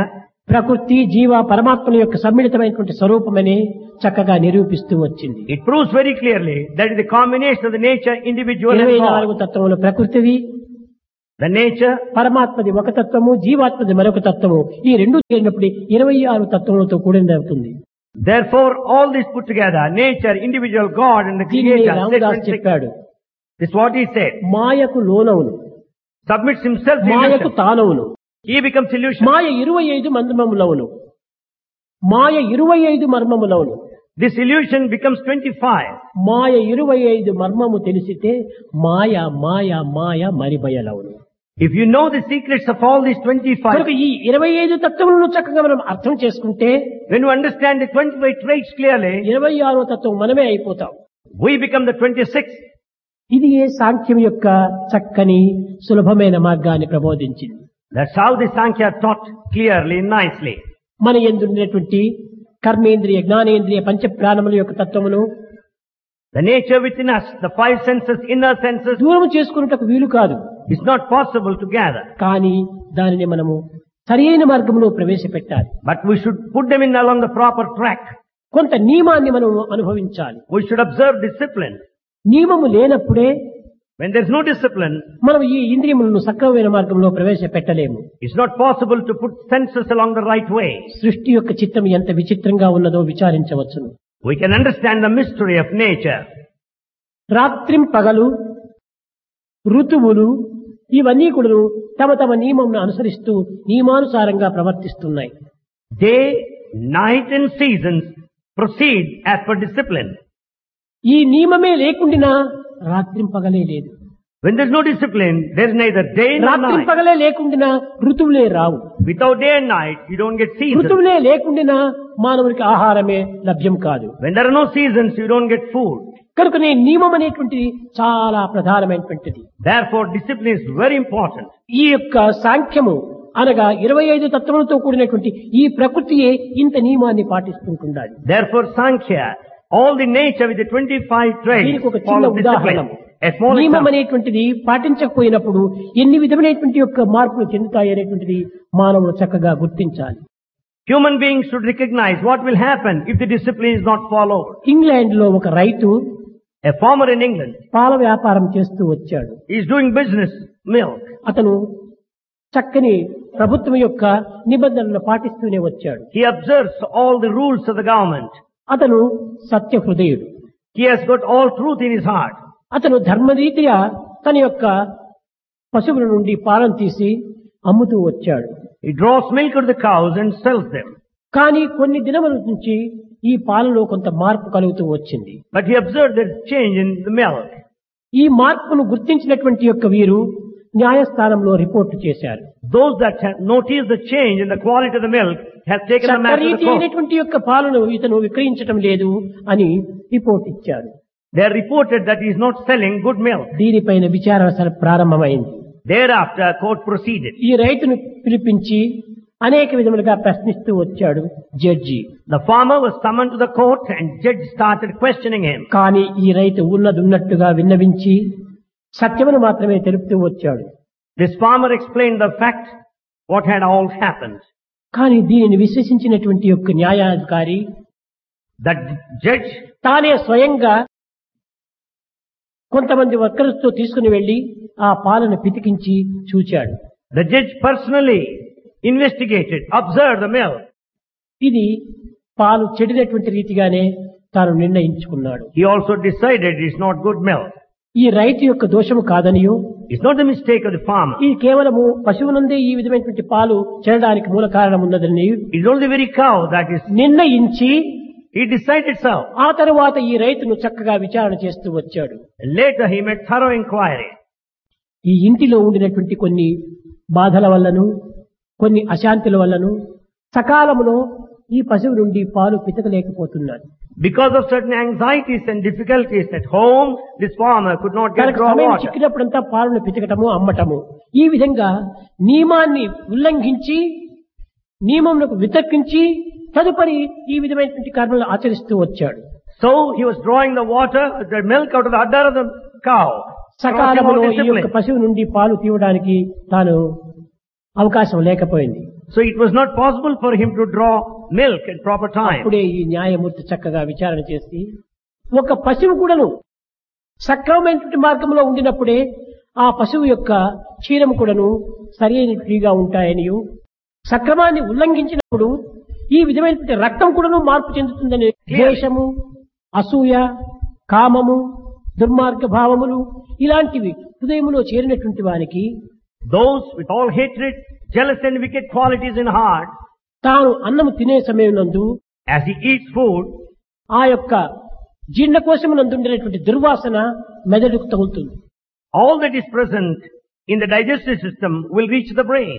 ప్రకృతి జీవ పరమాత్మల యొక్క సమ్మిళితమైనటువంటి స్వరూపమని చక్కగా నిరూపిస్తూ వచ్చింది. It proves very clearly that is the combination of the nature, individual and ఇరవై God. నాలుగు తత్వములు ప్రకృతివి, The nature, పరమాత్మది ఒక తత్వము, జీవాత్మది మరొక తత్వము. ఈ రెండు చేరినప్పుడు ఇరవై ఆరు తత్వములతో కూడినది అవుతుంది. therefore all this put together, nature, individual, God and the దీన్ని creator, రామదాస్ set- చెప్పాడు. this is what he said. మాయకు లోనవును, Submits himself to మాయకు illusion. తానవును. He becomes illusion. మాయ ఇరవై ఐదు మర్మములవును, మాయ ఇరవై ఐదు మర్మములవును. This illusion becomes twenty-five. మాయ ఇరవై ఐదు మర్మము తెలిసితే మాయ మాయ మాయ మరిబయలవును. If you know the secrets of all these twenty-five, కనుక ఈ ఇరవై ఐదు తత్వములను చక్కగా మనం అర్థం చేసుకుంటే when you understand the twenty-five traits clearly, ఇరవై ఆరో తత్వం మనమే అయిపోతాం. we become the twenty-sixth. ఇది ఏ సాంఖ్యం యొక్క చక్కని సులభమైన మార్గాన్ని ప్రబోధించింది. That's how the Sankhya taught clearly, nicely. మన యందున్నటువంటి కర్మేంద్రియ జ్ఞానేంద్రియ పంచ ప్రాణముల యొక్క తత్వమును The nature within us, the five senses, inner senses, దూరం చేసుకున్నటకు వీలు కాదు. is not possible to gather. కానీ దానిని మనము సరియైన మార్గంలో ప్రవేశపెట్టాలి. But we should put them in along the proper track. కొంత నియమాన్ని మనం అనుభవించాలి. We should observe discipline. నియమము లేనప్పుడే When there's no discipline, మనం ఈ ఇంద్రియములను సక్రమమైన మార్గంలో ప్రవేశపెట్టలేము. it's not possible to put senses along the right way. సృష్టి యొక్క చిత్తం ఎంత విచిత్రంగా ఉన్నదో విచారించవచ్చును. We can understand the mystery of nature. రాత్రిం పగలు, ఋతువులు ఇవన్నీ కూడా తమ తమ నియమం అనుసరిస్తూ నియమానుసారంగా ప్రవర్తిస్తున్నాయి. Day, night and seasons proceed as per discipline. ఈ నియమమే లేకుండా రాత్రిం పగలే లేదు. When there's no discipline, there's neither day nor రాత్రిం night. పగలే లేకుండా ఋతువులే రావు. Without day and night, you don't get seasons. ఋతువులే లేకుండా మానవునికి ఆహారమే లభ్యం కాదు. When there are no seasons, you don't get food. కనుకనే నియమం అనేటువంటిది చాలా ప్రధానమైనటువంటిది. Therefore, discipline is very important. ఈ యొక్క సాంఖ్యము అనగా ఇరవై ఐదు తత్వములతో కూడినటువంటి ఈ ప్రకృతియే ఇంత నియమాన్ని పాటిస్తుంటుండాలి. Therefore, Sankhya, all the nature with the twenty-five traits, దీనికి ఒక చిన్న follow ఉదాహరణ. discipline. A small నియమం example. అనేటువంటిది పాటించకపోయినప్పుడు ఎన్ని విధమైనటువంటి యొక్క మార్పులు చెందుతాయి అనేటువంటిది మానవుడు చక్కగా గుర్తించాలి. Human beings should recognize what will happen if the discipline is not followed. England లో ఒక రైతు A farmer in England పాల వ్యాపారం చేస్తూ వచ్చాడు. is doing business, milk. అతను చక్కని ప్రభుత్వం యొక్క నిబంధనలను పాటిస్తూనే వచ్చాడు. He observes all the rules of the government. అతను సత్య హృదయుడు. He has got all truth in his heart. అతను ధర్మరీత్యా తన యొక్క పశువుల నుండి పాలను తీసి అమ్ముతూ వచ్చాడు. He draws milk of the cows and sells them. కానీ కొన్ని దినముల నుంచి ఈ పాలలో కొంత మార్పు కలుగుతూ వచ్చింది. But he observed there's change in the milk. ఈ మార్పును గుర్తించినటువంటి యొక్క వీరు న్యాయస్థానంలో రిపోర్టు చేశారు. Those that have noticed the change in the quality of the milk have taken the matter to చట్టరీతి the court. అయినటువంటి యొక్క పాలను ఇతను విక్రయించడం లేదు అని రిపోర్ట్ ఇచ్చారు. They are reported that he is not selling good milk. దీనిపైన విచారణ సర- ప్రారంభమైంది. Thereafter, court proceeded. ఈ రైతును పిలిపించి అనేక విధములుగా ప్రశ్నిస్తూ వచ్చాడు judge. The farmer was summoned to the court and judge started questioning him. కానీ ఈ రైతు ఉన్నది ఉన్నట్టుగా విన్నవించి సత్యమును మాత్రమే తెలుపుతూ వచ్చాడు. This farmer explained the fact, what had all happened. కానీ దీనిని విశ్వసించినటువంటి యొక్క న్యాయాధికారి That judge, తానే స్వయంగా కొంతమంది వర్కర్స్ తో తీసుకుని వెళ్లి ఆ పాలను పితికించి చూచాడు. the judge personally investigated, observed the milk. ఇది పాలు చెడినటువంటి రీతిగానే తాను నిర్ణయించుకున్నాడు. He also decided it's not good milk. ఈ రైతు యొక్క దోషము కాదనియో, It's not the mistake of the farmer. ఇది కేవలము పశువునందే ఈ విధమైనటువంటి పాలు చెడడానికి మూల కారణం ఉన్నదని It's only the very cow that is, నిర్ణయించి he decided so. ఆ తరువాత ఈ రైతును చక్కగా విచారణ చేస్తూ వచ్చాడు. Later he made thorough inquiry. ఈ ఇంటిలో ఉండినటువంటి కొన్ని బాధల వల్లను కొన్ని అశాంతుల వల్లను సకాలములో ఈ పశువు నుండి పాలు పితకలేకపోతున్నాడు. Because of certain anxieties and difficulties at home, this farmer could not get తనకు raw సమయం water. చిక్కినప్పుడంతా పాలను పితకటము అమ్మటము ఈ విధంగా నియమాన్ని ఉల్లంఘించి నియమములకు వితర్కించి తదుపరి ఈ విధమైనటువంటి కర్మలు ఆచరిస్తూ వచ్చాడు. So he was drawing the water, the milk out of the udder of the cow. crossing all సకాలంలో ఈ యొక్క discipline. పశువు నుండి పాలు తీయడానికి తాను అవకాశం లేకపోయింది. So it was not possible for him to draw milk at proper time. అప్పుడే ఈ న్యాయమూర్తి చక్కగా విచారణ చేసి ఒక పశువు కూడాను సక్రమమైనటువంటి మార్గంలో ఉండినప్పుడే ఆ పశువు యొక్క క్షీరము కూడాను సరైనట్టుగా ఉంటాయని, సక్రమాన్ని ఉల్లంఘించినప్పుడు ఈ విధమైనటువంటి రక్తం కూడాను మార్పు చెందుతుందని ద్వేషము, అసూయ, కామము, దుర్మార్గ భావములు ఇలాంటివి హృదయములో చేరినటువంటి వానికి, those with all hatred, jealous and wicked qualities in heart, తాను అన్నము తినే సమయం నందు as he eats food, ఆ యొక్క జీర్ణకోశమునందుండేటువంటి దుర్వాసన మెదడుకు తగులుతుంది. all that is present in the digestive system will reach the brain.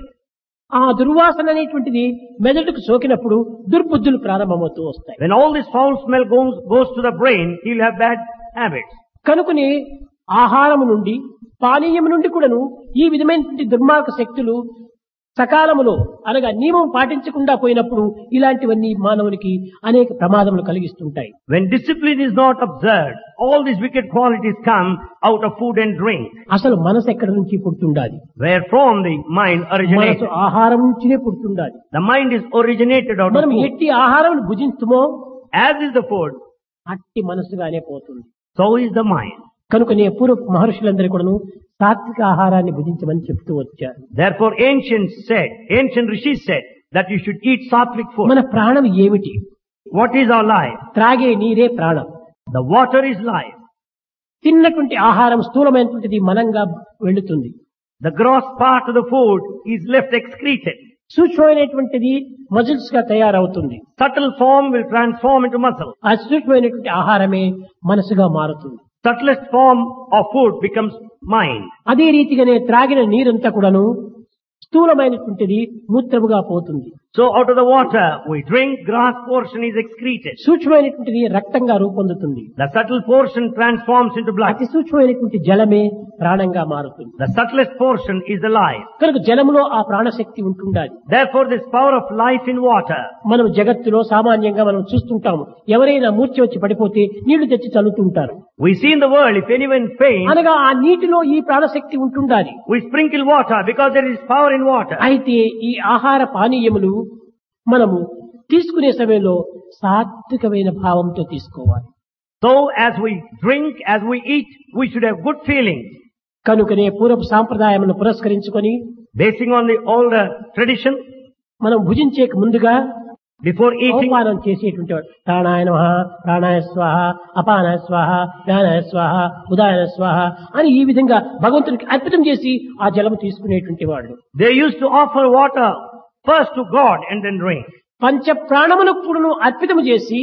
ఆ దుర్వాసన అనేటువంటిది మెదడుకు సోకినప్పుడు దుర్బుద్ధులు ప్రారంభమవుతూ వస్తాయి. When all this foul smell goes, goes to the brain, he'll have bad habits. కనుకని ఆహారము నుండి పానీయము నుండి కూడాను ఈ విధమైనటువంటి దుర్మార్గ శక్తులు సకాలములో అనగా నియమం పాటించకుండా పోయినప్పుడు ఇలాంటివన్నీ మానవునికి అనేక ప్రమాదములు కలిగిస్తుంటాయి. When discipline is not observed, all these wicked qualities come out of food and drink. అసలు మనసు ఎక్కడి నుంచి పుడుతుండాలి? Where from the mind originates. మనసు ఆహారం నుంచినే పుడుతుండాలి. The mind is originated out of మనం food. ఎట్టి ఆహారం భుజించుమో As is the food, అట్టి మనసుగానే పోతుంది. so is the mind. కనుకనే పూర్వ మహర్షులందరూ కూడాను సాత్విక ఆహారాన్ని భుజించమని చెప్తూ వచ్చారు. Therefore ancients said, ancient rishis said that you should eat sattvic food. మన ప్రాణం ఏమిటి? What is our life? త్రాగే నీరే ప్రాణం. The water is life. తిన్నటువంటి ఆహారం స్థూలమైనటువంటిది మలంగా వెళుతుంది. The gross part of the food is left excreted. సూక్ష్మమైనటువంటిది muscles గా తయారవుతుంది. Subtle form will transform into muscle. ఆ సూక్ష్మమైనటువంటి ఆహారమే మనసుగా మారుతుంది. Subtlest form of food becomes mind. అదే రీతిగానే త్రాగిన నీరంతా కూడాను స్థూలమైనటువంటిది మూత్రముగా పోతుంది. So out of the water we drink, gross portion is excreted. సూక్ష్మమైనటువంటిది రక్తంగా రూపొందుతుంది. The subtle portion transforms into blood. అతి సూక్ష్మమైనటువంటి జలమే ప్రాణంగా మారుతుంది. The subtlest portion is the life. కనుక జలములో ఆ ప్రాణశక్తి ఉంటుండాలి. Therefore this power of life in water. మనం జగత్తులో సామాన్యంగా మనం చూస్తుంటాము, ఎవరైనా మూర్ఛ వచ్చి పడిపోతే నీళ్లు తెచ్చి చల్లుతుంటారు. We see in the world if anyone faints, అనగా ఆ నీటిలో ఈ ప్రాణశక్తి ఉంటుండాలి. we sprinkle water because there is power in water. అయితే ఈ ఆహార పానీయములు మనము తీసుకునే సమయంలో సాత్వికమైన భావంతో తీసుకోవాలి. So as we drink, as we eat, we should have good feelings. కనుకనే పూర్వపు సాంప్రదాయమును పురస్కరించుకొని Basing on the older tradition, మనం భుజించే ముందుగా before eating, అవమానం చేసేటువంటి వాడు ప్రాణాయ నమః, ప్రాణాయ స్వాహ, అపానాయ స్వాహ, జ్ఞానాయ స్వాహ, ఉదాయ స్వాహ అని ఈ విధంగా భగవంతునికి అర్పితం చేసి ఆ జలము తీసుకునేటువంటి వాడు. they used to offer water first to God and then drink. పంచ ప్రాణములకు కూడాను అర్పితం చేసి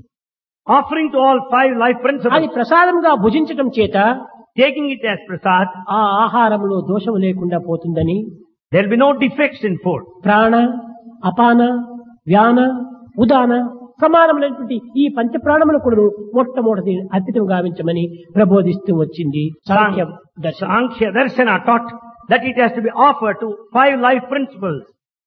Offering to all five life అది principles, ప్రసాదంగా భుజించటం చేత taking it as prasad, ఆ ఆహారంలో దోషము లేకుండా పోతుందని there will be no defects in food. ప్రాణ, అపాన, వ్యాన, ఉదాన సమానమైనటువంటి ఈ పంచ ప్రాణములు కూడా మొట్టమొదటి అర్పితం గావించమని ప్రబోధిస్తూ వచ్చింది సాంఖ్య దర్శనం. Sankhya Darshana taught that it has to be offered to five life principles.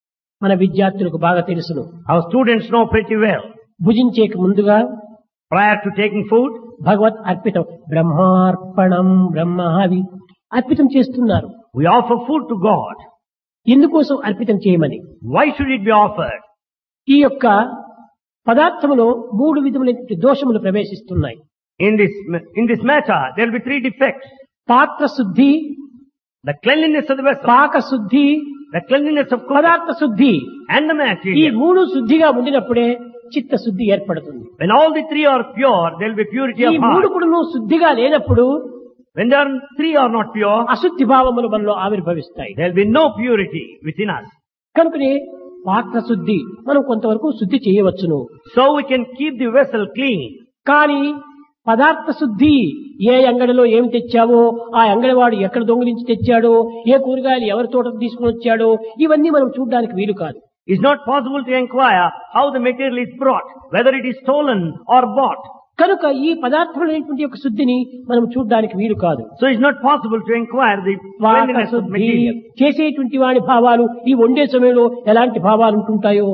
మన విద్యార్థులకు బాగా తెలుసును. Our students know pretty well. భుజించేక ముందుగా Prior to taking food, భగవత్ అర్పితం బ్రహ్మార్పణం బ్రహ్మావి అర్పితం చేస్తున్నారు. we offer food to God. ఎందుకోసం అర్పితం చేయమని? Why should it be offered? ఈ యొక్క పదార్థములో మూడు విధములైన దోషములు ప్రవేశిస్తున్నాయి. In this, in this matter, there will be three defects. పాత్ర శుద్ధి, The cleanliness of the vessel, పాక శుద్ధి, the cleanliness of cooking, పదార్థ శుద్ధి. and the ఈ material. మూడు శుద్ధిగా ఉండినప్పుడే చిత్త శుద్ధి ఏర్పడుతుంది. When all the three are pure, there will be purity ఈ of మూడు heart. కూడా శుద్ధిగా లేనప్పుడు When there are three are not pure, అశుద్ధి భావములు మనలో ఆవిర్భవిస్తాయి. there will be no purity within us. కనుకనే పాత్ర శుద్ధి మనం కొంతవరకు శుద్ధి చేయవచ్చును. So we can keep the vessel clean. కానీ పదార్థ శుద్ధి ఏ అంగడిలో ఏమి తెచ్చావో, ఆ అంగడివాడు ఎక్కడ దొంగిలించి తెచ్చాడో, ఏ కూరగాయలు ఎవరి తోట తీసుకుని వచ్చాడో ఇవన్నీ మనం చూడడానికి వీలు కాదు. It's not possible to inquire how the material is brought, whether it is stolen or bought. కనుక ఈ పదార్థములైనటువంటి యొక్క శుద్ధిని మనం చూడడానికి వీలు కాదు. So it's not possible to inquire the పాక cleanliness of శుద్ధి material. చేసేటువంటి వాడి భావాలు ఈ వండే సమయంలో ఎలాంటి భావాలు ఉంటుంటాయో,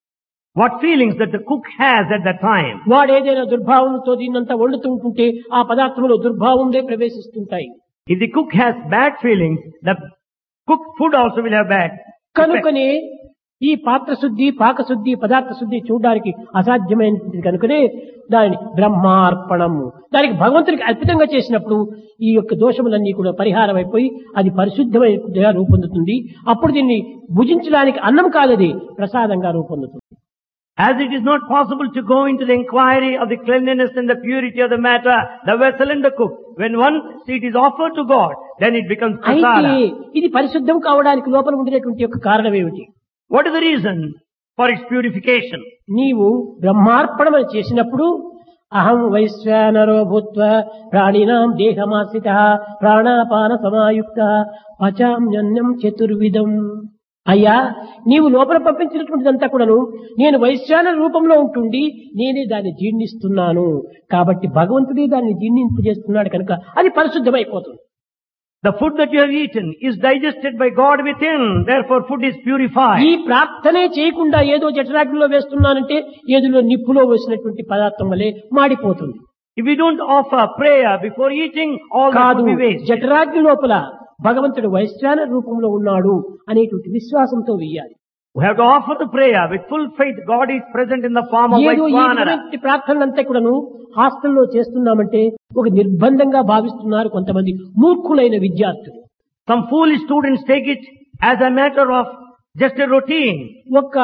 What feelings that the cook has at that time. వాడు ఏదైనా దుర్భావంతో దీన్నంతా వండుతూ ఉంటుంటే ఆ పదార్థంలో దుర్భావంలో ప్రవేశిస్తుంటాయి. If the cook has bad feelings, the cooked food also will have bad effect. కనుకనే ఈ పాత్ర శుద్ధి పాకశుద్ధి పదార్థ శుద్ధి చూడడానికి అసాధ్యమైనది కనుకనే దానిని బ్రహ్మార్పణము దానికి భగవంతుడికి అర్పితంగా చేసినప్పుడు ఈ యొక్క దోషములన్నీ కూడా పరిహారం అయిపోయి అది పరిశుద్ధమైన రూపొందుతుంది. అప్పుడు దీన్ని భుజించడానికి అన్నం కాదది ప్రసాదంగా రూపొందుతుంది. As it is not possible to go into the inquiry of the cleanliness and the purity of the matter, the vessel and the cook, when once it is offered to God, then it becomes అయితే prasada. ఇది పరిశుద్ధం కావడానికి లోపల ఉండినటువంటి యొక్క కారణం ఏమిటి? What is the reason for its purification? నీవు బ్రహ్మార్పణమని చేసినప్పుడు అహం వైశ్వానరో భూత్వ ప్రాణినాం దేహమాశ్రిత ప్రాణాపాన సమాయుక్త పచామ్యన్నం చతుర్విధం. అయ్యా నీవు లోపల పంపించినటువంటిదంతా కూడాను నేను వైశ్వానర రూపంలో ఉంటుండి నేనే దాన్ని జీర్ణిస్తున్నాను కాబట్టి భగవంతుడే దాన్ని జీర్ణింపజేస్తున్నాడు కనుక అది పరిశుద్ధమైపోతుంది. The food that you have eaten is digested by God within, therefore food is purified. ఈ ప్రార్థనే చేయకుండా ఏదో జఠరాగ్నిలో వేస్తున్నానంటే ఏదో నిప్పులో వేసినటువంటి పదార్థం వలె మాడిపోతుంది. If we don't offer prayer before eating, all that కాదు, will be waste. జఠరాగ్ని లోపల భగవంతుడు వైశ్వానర రూపంలో ఉన్నాడు అనేటువంటి విశ్వాసంతో వెయ్యాలి. We have to offer the prayer with full faith. God is present in the form of ఏదో ఈ Vaishvanara. విధమైనటువంటి ప్రార్థనలంతా కూడాను హాస్టల్లో చేస్తున్నామంటే ఒక నిర్బంధంగా భావిస్తున్నారు కొంతమంది మూర్ఖులైన విద్యార్థులు. Some foolish students take it as a matter of just a routine. ఒక్క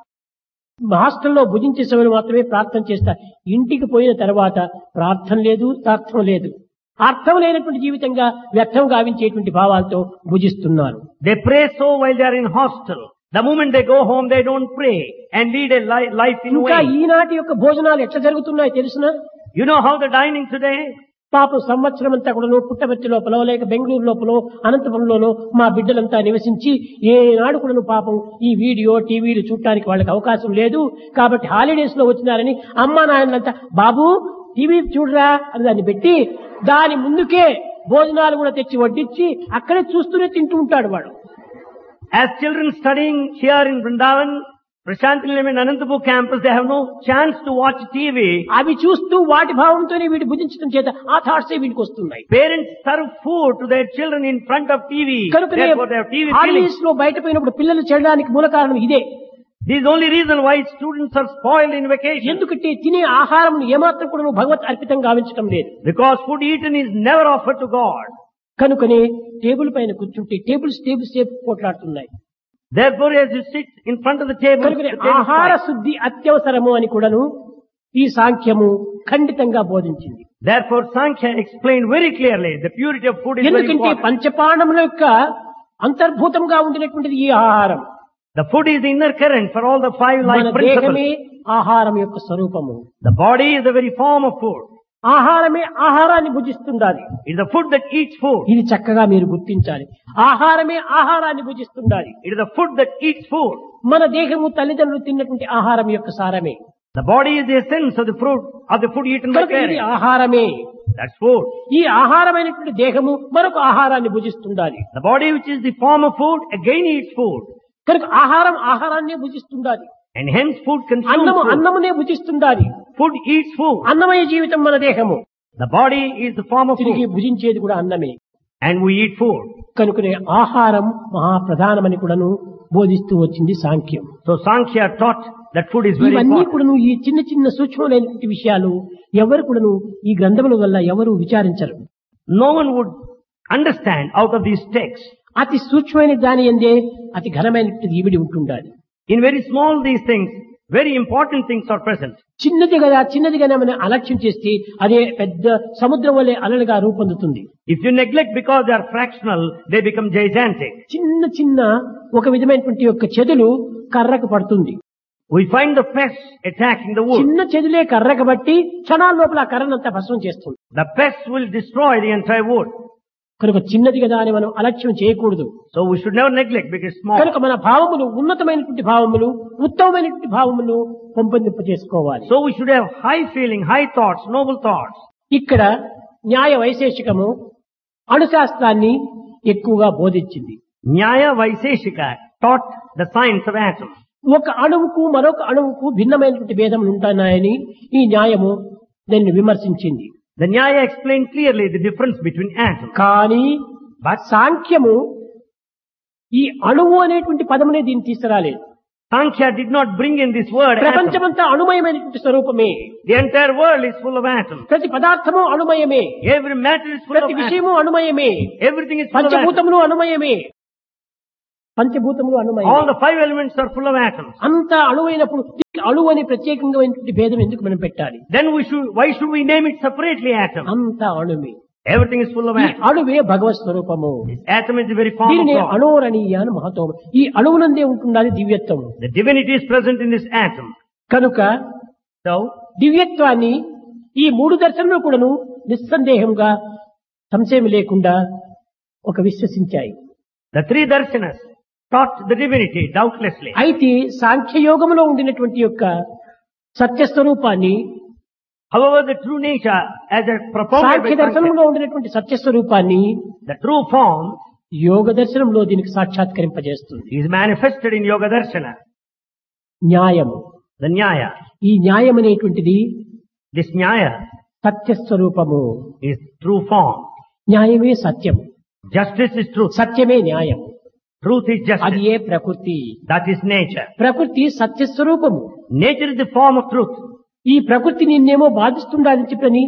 హాస్టల్లో భుజించే సమయం మాత్రమే ప్రార్థన చేస్తారు. ఇంటికి పోయిన తర్వాత ప్రార్థన లేదు, అర్థం లేదు. అర్థం లేనటువంటి జీవితంగా వ్యర్థం గావించేటువంటి భావాలతో భుజిస్తున్నారు. They pray so while they are in hostel. The moment they go home, they don't pray and lead a li- life in ఇంకా vain. ఈనాటి యొక్క భోజనాలు ఎట్లా జరుగుతున్నాయో తెలుసునా? You know how the dining today? పాపం సంవత్సరం అంతా కూడా పుట్టపర్తి లోపల లేక బెంగళూరు లోపల అనంతపురంలోనో మా బిడ్డలంతా నివసించి ఏనాడు కూడా పాపం ఈ వీడియో టీవీలు చూడటానికి వాళ్ళకి అవకాశం లేదు. కాబట్టి హాలిడేస్ లో వచ్చినారని అమ్మా నాయనంతా బాబు టీవీ చూడరా అని దాన్ని పెట్టి దాని ముందుకే భోజనాలు కూడా తెచ్చి వడ్డించి అక్కడే చూస్తూనే తింటూ ఉంటాడు వాడు. As children studying here in Vrindavan, Prashant Nilayam and Anantapur campus, they have no chance to watch T V. అవి చూస్తూ వాటి భావంతోనే వీడు భుజించడం చేత ఆ థాట్సే వీడికి వస్తున్నాయి. Parents serve food to their children in front of T V. కనుకనే Therefore, they have T V feelings. Holidays లో బయట పోయినప్పుడు పిల్లలు చెడడానికి మూల కారణం ఇదే. This is the only reason why students are spoiled in vacation. ఎందుకంటే తినే ఆహారం ఏమాత్రం కూడా నువ్వు భగవత్ అర్పితం గావించడం లేదు. Because food eaten is never offered to God. కనుకనే టేబుల్ పైన కూర్చుంటే టేబుల్స్ టేబుల్ సేపు పోట్లాడుతున్నాయి. Therefore, as you sit in front of the table, కనుకనే the table ఆహార side. శుద్ధి అత్యవసరము అని కూడాను ఈ సాంఖ్యము ఖండితంగా బోధించింది. Therefore, Sankhya explained very clearly the purity of food is very ఎందుకంటే important. పంచపాండముల యొక్క అంతర్భూతంగా ఉండినటువంటిది ఈ ఆహారం. The food is the inner current for all the five మన life principles. దేహమే ఆహారం యొక్క స్వరూపము. The body is the very form of food. ఆహారమే ఆహారాన్ని భుజిస్తుండాలి. It is the food that eats food. ఇది చక్కగా మీరు గుర్తించాలి. ఆహారమే ఆహారాన్ని భుజిస్తుండాలి. It is the food that eats food. మన దేహము తల్లిదండ్రులు తిన్నటువంటి ఆహారం యొక్క సారమే. The body is the essence of the fruit of the food eaten by కనుక ఇది parents. ఆహారమే. That's food. ఈ ఆహారమైనటువంటి దేహము మరొక ఆహారాన్ని భుజిస్తుండాలి. The body which is the form of food again eats food. కనుక ఆహారం ఆహారాన్నే భుజిస్తుండాలి. And hence food consumes అన్నము food. అన్నమునే భుజిస్తుండాలి. Food eats food. అన్నమయ జీవితం మన దేహము. The body is the form of తిరిగి food. భుజించేది కూడా అన్నమే. And we eat food. కనుకనే ఆహారం మహాప్రధానమని కూడాను బోధిస్తూ వచ్చింది సాంఖ్యం. So Sankhya taught that food is very ఇవన్నీ important. కూడాను ఈ చిన్న చిన్న సూక్ష్మమైనటువంటి విషయాలు ఎవరు కూడాను ఈ గ్రంథముల వల్ల ఎవరు విచారించరు. No one would understand out of these texts. అతి సూక్ష్మమైన దాని ఎందే అతి ఘనమైనటువంటి ఈవిడి ఉంటుండాలి. In very small these things, very important things are present. చిన్నది కదా చిన్నది కదా మనం అలక్ష్యం చేస్తే అదే పెద్ద సముద్రం వలె అలలుగా రూపొందుతుంది. If you neglect because they are fractional, they become gigantic. చిన్న చిన్న ఒక విధమైనటువంటి యొక్క చెదులు కర్రకు పడుతుంది. We find the pests attacking the wood. చిన్న చెదులే కర్రకు బట్టి క్షణాల లోపల ఆ కర్రనంతా భస్మం చేస్తుంది. The pests will destroy the entire wood. కనుక చిన్నది కదా అని మనం అలక్ష్యం చేయకూడదు. So we should never neglect because it's small. కనుక మన భావములు ఉన్నతమైనటువంటి భావములు ఉత్తమమైనటువంటి భావములు పెంపొందింప చేసుకోవాలి. So we should have high feeling, high thoughts, noble thoughts. ఇక్కడ న్యాయ వైశేషికము అణుశాస్త్రాన్ని ఎక్కువగా బోధించింది. Nyaya Vaiseshika taught the science of atom. ఒక అణువుకు మరొక అణువుకు భిన్నమైనటువంటి భేదములు ఉంటున్నాయని ఈ న్యాయము దాన్ని విమర్శించింది. The Nyaya explained clearly the difference between atoms. కానీ సాంఖ్యము ఈ అణువు అనేటువంటి పదమునే దీన్ని తీసుకురాలేదు. Sankhya did not bring in this word atom. ప్రపంచమంతా అణుమయమైనటువంటి స్వరూపమే. The entire world is full of atoms. ప్రతి పదార్థము అణుమయమే. Every matter is full of ప్రతి atoms. విషయము అణుమయమే. Everything is full of atoms. పంచభూతములు అణుమయమే. పంచభూతములు అణుమయమే. All the five elements are full of atoms. అంత అణువైనప్పుడు అణువు అని ప్రత్యేకంగా భేదం ఎందుకు మనం పెట్టాలి? Then we should, why should we name it separately atom? అంత అణుమే. Everything is full of ఈ atoms. అణువే భగవత్ స్వరూపము. This atom is the very form of దీనినే God. అణోరణీయ అని మహత్వం. ఈ అణువునందే ఉంటున్నది దివ్యత్వం. The divinity is present in this atom. కనుక So, దివ్యత్వాన్ని ఈ మూడు దర్శనములు కూడాను నిస్సందేహంగా సంశయం లేకుండా ఒక విశ్వసించాయి. the three darshanas taught the divinity doubtlessly. అయితే సాంఖ్యయోగంలో ఉండినటువంటి యొక్క సత్యస్వరూపాన్ని, However, the true nature as a propounded Sankhya by Sankhya, దర్శనంలో ఉండినటువంటి సత్యస్వరూపాన్ని the true form యోగ దర్శనంలో దీనికి సాక్షాత్కరింపజేస్తుంది. is manifested in Yoga Darshana, న్యాయము. the Nyaya. ఈ న్యాయం అనేటువంటిది This Nyaya సత్యస్వరూపము. is true form. న్యాయమే సత్యం, Justice is truth. సత్యమే న్యాయం. Truth is అది justice. ఏ ప్రకృతి. That is nature. ప్రకృతి సత్యస్వరూపము. Nature is the form of truth. ఈ ప్రకృతి నిన్నేమో బాధిస్తుండాలని చెప్పని,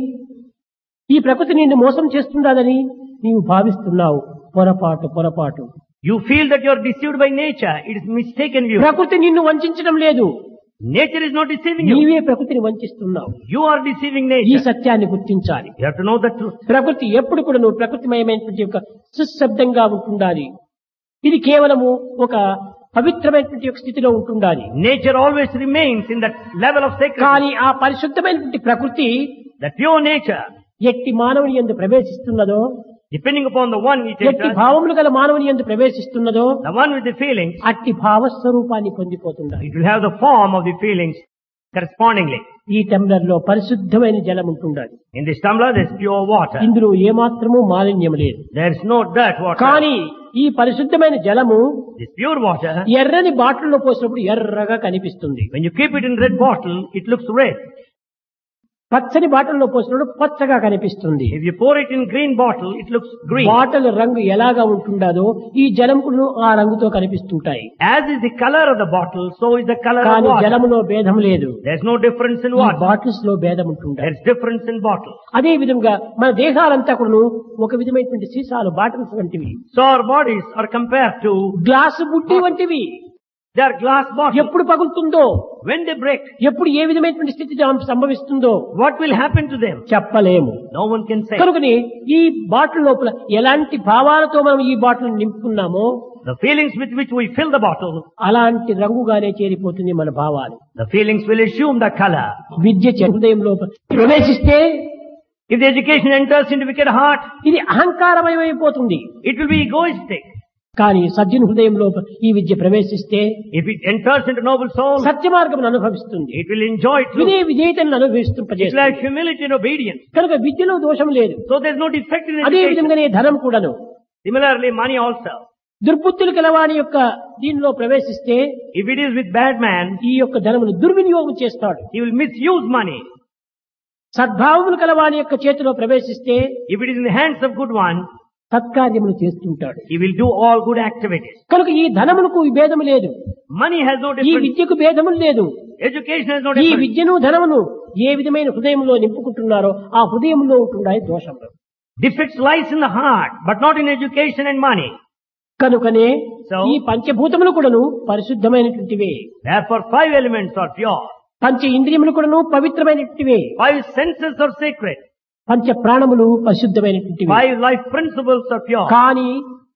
ఈ ప్రకృతి నిన్ను మోసం చేస్తుండాలని నీవు భావిస్తున్నావు. పొరపాటు పొరపాటు. You feel that you are deceived by nature. It is mistaken view. ప్రకృతి నిన్ను వంచడం లేదు, Nature is not deceiving you. నీవే ప్రకృతిని వంచిస్తున్నావు. You are deceiving ఈ nature. సత్యాన్ని గుర్తించాలి. You have to know the truth. ప్రకృతి ఎప్పుడు కూడా నువ్వు ప్రకృతిమయమైనటువంటి యొక్క సుశబ్దంగా ఉంటుండాలి. ఇది కేవలము ఒక పవిత్రమైనటువంటి యొక్క స్థితిలో ఉంటుండాలి. Nature always remains in that level of sacredness. కానీ ఆ పరిశుద్ధమైనటువంటి ప్రకృతి The pure nature, ఎట్టి మానవుని యందు ప్రవేశిస్తున్నదో, depending upon the one it ఎట్టి enters, భావములు గల మానవుని యందు ప్రవేశిస్తున్నదో, the one with the feelings, అట్టి భావస్వరూపాన్ని పొందిపోతుండాలి. it will have the form of the feelings correspondingly. ఈ టంబ్లర్ లో పరిశుద్ధమైన జలం ఉంటుండాలి. In this tumbler there is pure water. ఇందులో ఏమాత్రము మాలిన్యం లేదు. There is no dirt water. కానీ ఈ పరిశుద్ధమైన జలము This pure water, ఎర్రని బాటిల్లో పోసినప్పుడు ఎర్రగా కనిపిస్తుంది. when you keep it in red bottle, it looks red. పచ్చని బాటిల్లో పోసినప్పుడు పచ్చగా కనిపిస్తుంది. If you pour it in green bottle, it looks green. Bottle రంగు ఎలాగా ఉంటుండదో ఈ జలమును ఆ రంగుతో కనిపిస్తుంటాయి. As is the color of the bottle, so is the color of కానీ water. జలములో భేదం లేదు. There is no difference in ఈ water. బాటిల్స్ లో భేదం ఉంటుండాలి. There is difference in bottles. అదే విధంగా మన దేహాలంతా కూడా ఒక విధమైనటువంటి సీసాలు, బాటిల్స్ వంటివి. So our bodies are compared to, glass బుడ్డి వంటివి. they are glass bottles. ఎప్పుడు పగులుతుందో, When they break, ఎప్పుడు ఏ విధమైనటువంటి స్థితి సంభవిస్తుందో what will happen to them? చెప్పలేము. No one can say. కనుకని ఈ బాటిల్ లోపల ఎలాంటి భావాలతో మనం ఈ bottle నింపుకున్నామో The feelings with which we fill the bottle, అలాంటి రంగుగానే చేరిపోతుంది మన భావాలు. the feelings will assume the color. విద్య హృదయం లోపల ప్రవేశిస్తే If the education enters into wicked heart, ఇది అహంకారమయమైపోతుంది. it will be egoistic. కానీ సజ్జన హృదయం లోపల ఈ విద్య ప్రవేశిస్తే If it enters into noble soul, సత్య మార్గం అనుభవిస్తుంది. it will enjoy truth. వినయ విధేయతను It will అనుభవిస్తుంపజేస్తుంది. have humility and obedience. కనుక విద్యలో దోషం లేదు. So there is no defect in అదే education. విధంగానే ధనం కూడాను Similarly, money also. దుర్బుద్ధులు కలవాని యొక్క దీనిలో ప్రవేశిస్తే If it is with bad man, ఈ యొక్క ధనమును దుర్వినియోగం చేస్తాడు. he will misuse money. సద్భావములు కలవాని యొక్క చేతిలో ప్రవేశిస్తే If it is in the hands of good one, సత్కార్యములు చేస్తుంటాడు. he will do all good activities. కనుక ఈ ధనములకు ఈ భేదము లేదు, Money has no ఈ difference. విద్యకు భేదము లేదు. Education has no ఈ difference. విద్యను ధనమును ఏ విధమైన హృదయంలో నింపుకుంటున్నారో ఆ హృదయంలో ఉంటున్నాయి దోషములు. Defects lies in the heart, but not in education and money. కనుకనే So- ఈ పంచభూతములు కూడాను పరిశుద్ధమైనటువంటివే. Therefore, five elements are pure. పంచ ఇంద్రియములు కూడాను పవిత్రమైనటువంటివే. Five senses are sacred. పంచ ప్రాణములు పరిశుద్ధమైనటువంటివి. Five life principles are pure. కానీ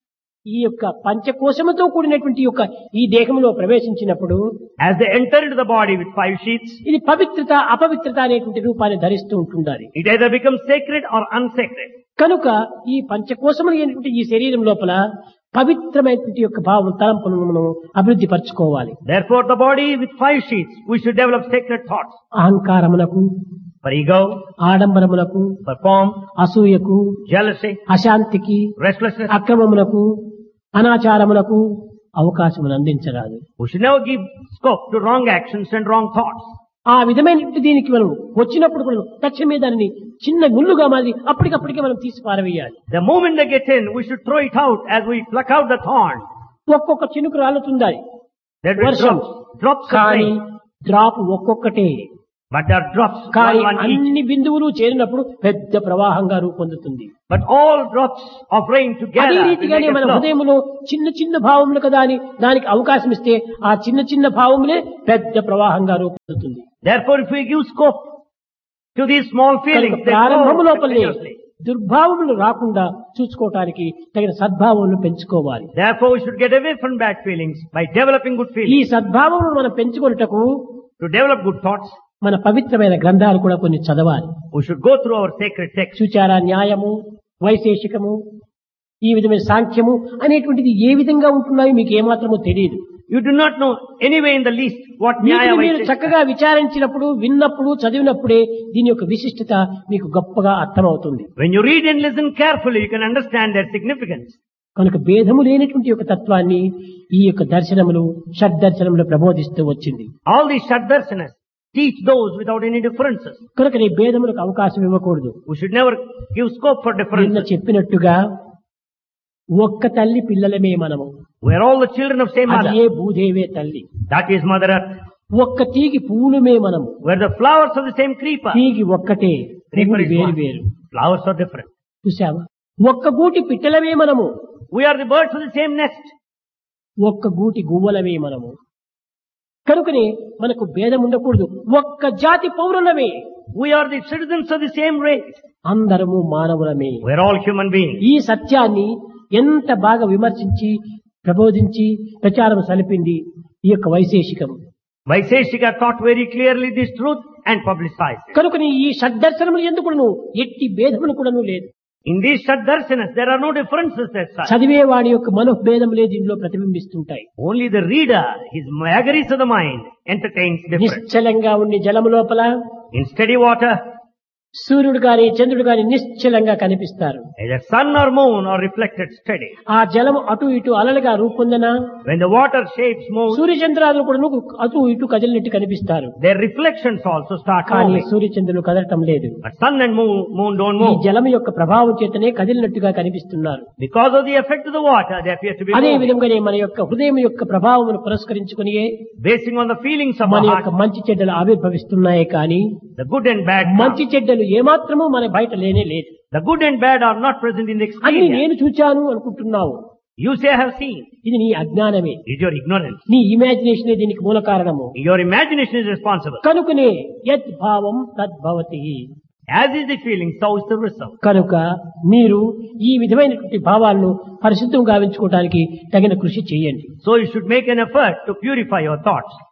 ఈ యొక్క పంచకోశముతో కూడినటువంటి యొక్క ఈ దేహంలో ప్రవేశించినప్పుడు As they enter into the body with five sheaths, ఇది పవిత్రత అపవిత్రత అనేటువంటి రూపాన్ని ధరిస్తూ ఉంటుండాలి. it either becomes sacred or unsacred. కనుక ఈ పంచకోశములు అయినటువంటి ఈ శరీరం లోపల పవిత్రమైనటువంటి యొక్క భావం తలంపులను మనం అభివృద్ధి పరచుకోవాలి. Therefore, the body with five sheaths, we should develop sacred thoughts. అహంకారమునకు, For ego, ఆడంబరములకు, for form, అసూయకు, jealousy, అశాంతికి, restlessness. అక్రమములకు, అనాచారములకు అవకాశమును అందించరాదు. We should never give scope to wrong actions and wrong thoughts. ఆ విధమైనటువంటి దీనికి మనం వచ్చినప్పుడు కూడా తక్షణమే దానిని చిన్న ముళ్ళుగా మారి అప్పటికప్పటికే మనం తీసి పారవేయాలి. The moment they get in, we should throw it out as we pluck out the thorn. ఒక్కొక్క చినుకు రాలుతుండాలి. There will be వర్షం drops, drops of కానీ rain. డ్రాప్ ఒక్కొక్కటే But there are drops, కానీ one, one each. అన్ని బిందువులు చేరినప్పుడు పెద్ద ప్రవాహంగా రూపొందుతుంది. But all drops of rain అదే together will రీతిగానే make a మన flow. హృదయంలో చిన్న చిన్న భావములు కదా అని దానికి అవకాశం ఇస్తే ఆ చిన్న చిన్న భావములే పెద్ద ప్రవాహంగా రూపొందుతుంది. Therefore, if we give scope to these small feelings, కనుక they ప్రారంభము grow లోపలే continuously. దుర్భావములు రాకుండా చూసుకోవటానికి తగిన సద్భావములను పెంచుకోవాలి. Therefore, we should get away from bad feelings by developing good ఈ feelings. సద్భావములను మనం పెంచుకొనుటకు To develop good thoughts, మన పవిత్రమైన గ్రంథాలు కూడా కొన్ని చదవాలి. we should go through our sacred texts. సుచార న్యాయము, వైశేషికము, ఈ విధమైన సాంఖ్యము అనేటువంటిది ఏ విధంగా ఉంటున్నాయో మీకు ఏమాత్రమో తెలియదు. You do not know anyway in the least what Nyaya వీటిని మీరు Vaisheshika. చక్కగా విచారించినప్పుడు, విన్నప్పుడు, చదివినప్పుడే దీని యొక్క విశిష్టత మీకు గొప్పగా అర్థమవుతుంది. When you read and listen carefully, you can understand their significance. కనుక భేదము లేనటువంటి యొక్క తత్వాన్ని ఈ యొక్క దర్శనములు షడ్దర్శనములు ప్రబోధిస్తూ వచ్చింది. All these Shaddarsanas teach those without any differences. కనుక నీ భేదములకు అవకాశం ఇవ్వకూడదు. We should never give scope for నిన్న differences. చెప్పినట్టుగా ఒక్క తల్లి పిల్లలమే మనము. We are all the children of same అది mother. ఏ భూదేవే తల్లి. That is Mother Earth. ఒక్క తీగి పూలుమే మనము. We are the flowers of the same creeper. తీగి ఒక్కటే, Creeper పువ్వులు is వేరు one. వేరు. Flowers are different. చూసావా? ఒక్క గూటి పిట్టలమే మనము. We are the birds of the same nest. ఒక్క గూటి గువ్వలమే మనము. కనుకనే మనకు భేదం ఉండకూడదు. ఒక్క జాతి పౌరులమే. We are the citizens of the same race. అందరము మానవులమే. We are all human beings. ఈ సత్యాన్ని ఎంత బాగా విమర్శించి ప్రబోధించి ప్రచారం సలిపింది ఈ యొక్క వైశేషికం. Vaisheshika taught very clearly this truth and publicized it. కనుకని ఈ షడ్దర్శనములు ఎందుకును ఎట్టి భేదములు కూడాను లేదు. In these Shaddarsanas, there are no differences as such. చదివేవాడి యొక్క మనోభేదములే దీనిలో ప్రతిబింబిస్తుంటాయి. Only the reader, his vagaries of the mind, entertains difference. నిశ్చలంగా ఉండి జలము లోపల In steady water, సూర్యుడు గాని చంద్రుడు గాని నిశ్చలంగా కనిపిస్తారు. either sun or moon are reflected steady. ఆ జలము అటు ఇటు అలలుగా రూపొందన When the water shapes move, సూర్య చంద్రాదులు కూడా అటు ఇటు కదిలినట్టు కనిపిస్తారు. their reflections also start కానీ moving. సూర్య చంద్రులు కదలటం లేదు. But sun and moon, moon don't ఈ move. జలము యొక్క ప్రభావం చేతనే కదిలినట్టుగా కనిపిస్తున్నారు. Because of the effect of the water, they appear to be అదే moving. విధంగానే మన యొక్క హృదయం యొక్క ప్రభావమును పురస్కరించుకుని Basing on the feelings of మన our యొక్క heart, మంచి చెడ్డలు ఆవిర్భవిస్తున్నాయి. కానీ the good and bad come. మంచి చెడ్డలు ఏమాత్రము మన బయట లేనే లేదు. The good and bad are not present in the అన్ని experience. నేను చూచాను అనుకుంటున్నావు. You say, I have seen. ఇది నీ అజ్ఞానమే. It is your ignorance. నీ ఇమాజినేషనే దీనికి మూల కారణము. Your imagination is responsible. కనుకనే యద్ భావం తద్భవతి. As is the feeling, so is the result. కనుక మీరు ఈ విధమైనటువంటి భావాలను పరిశుద్ధం గావించుకోవడానికి తగిన కృషి చేయండి. So you should make an effort to purify your thoughts.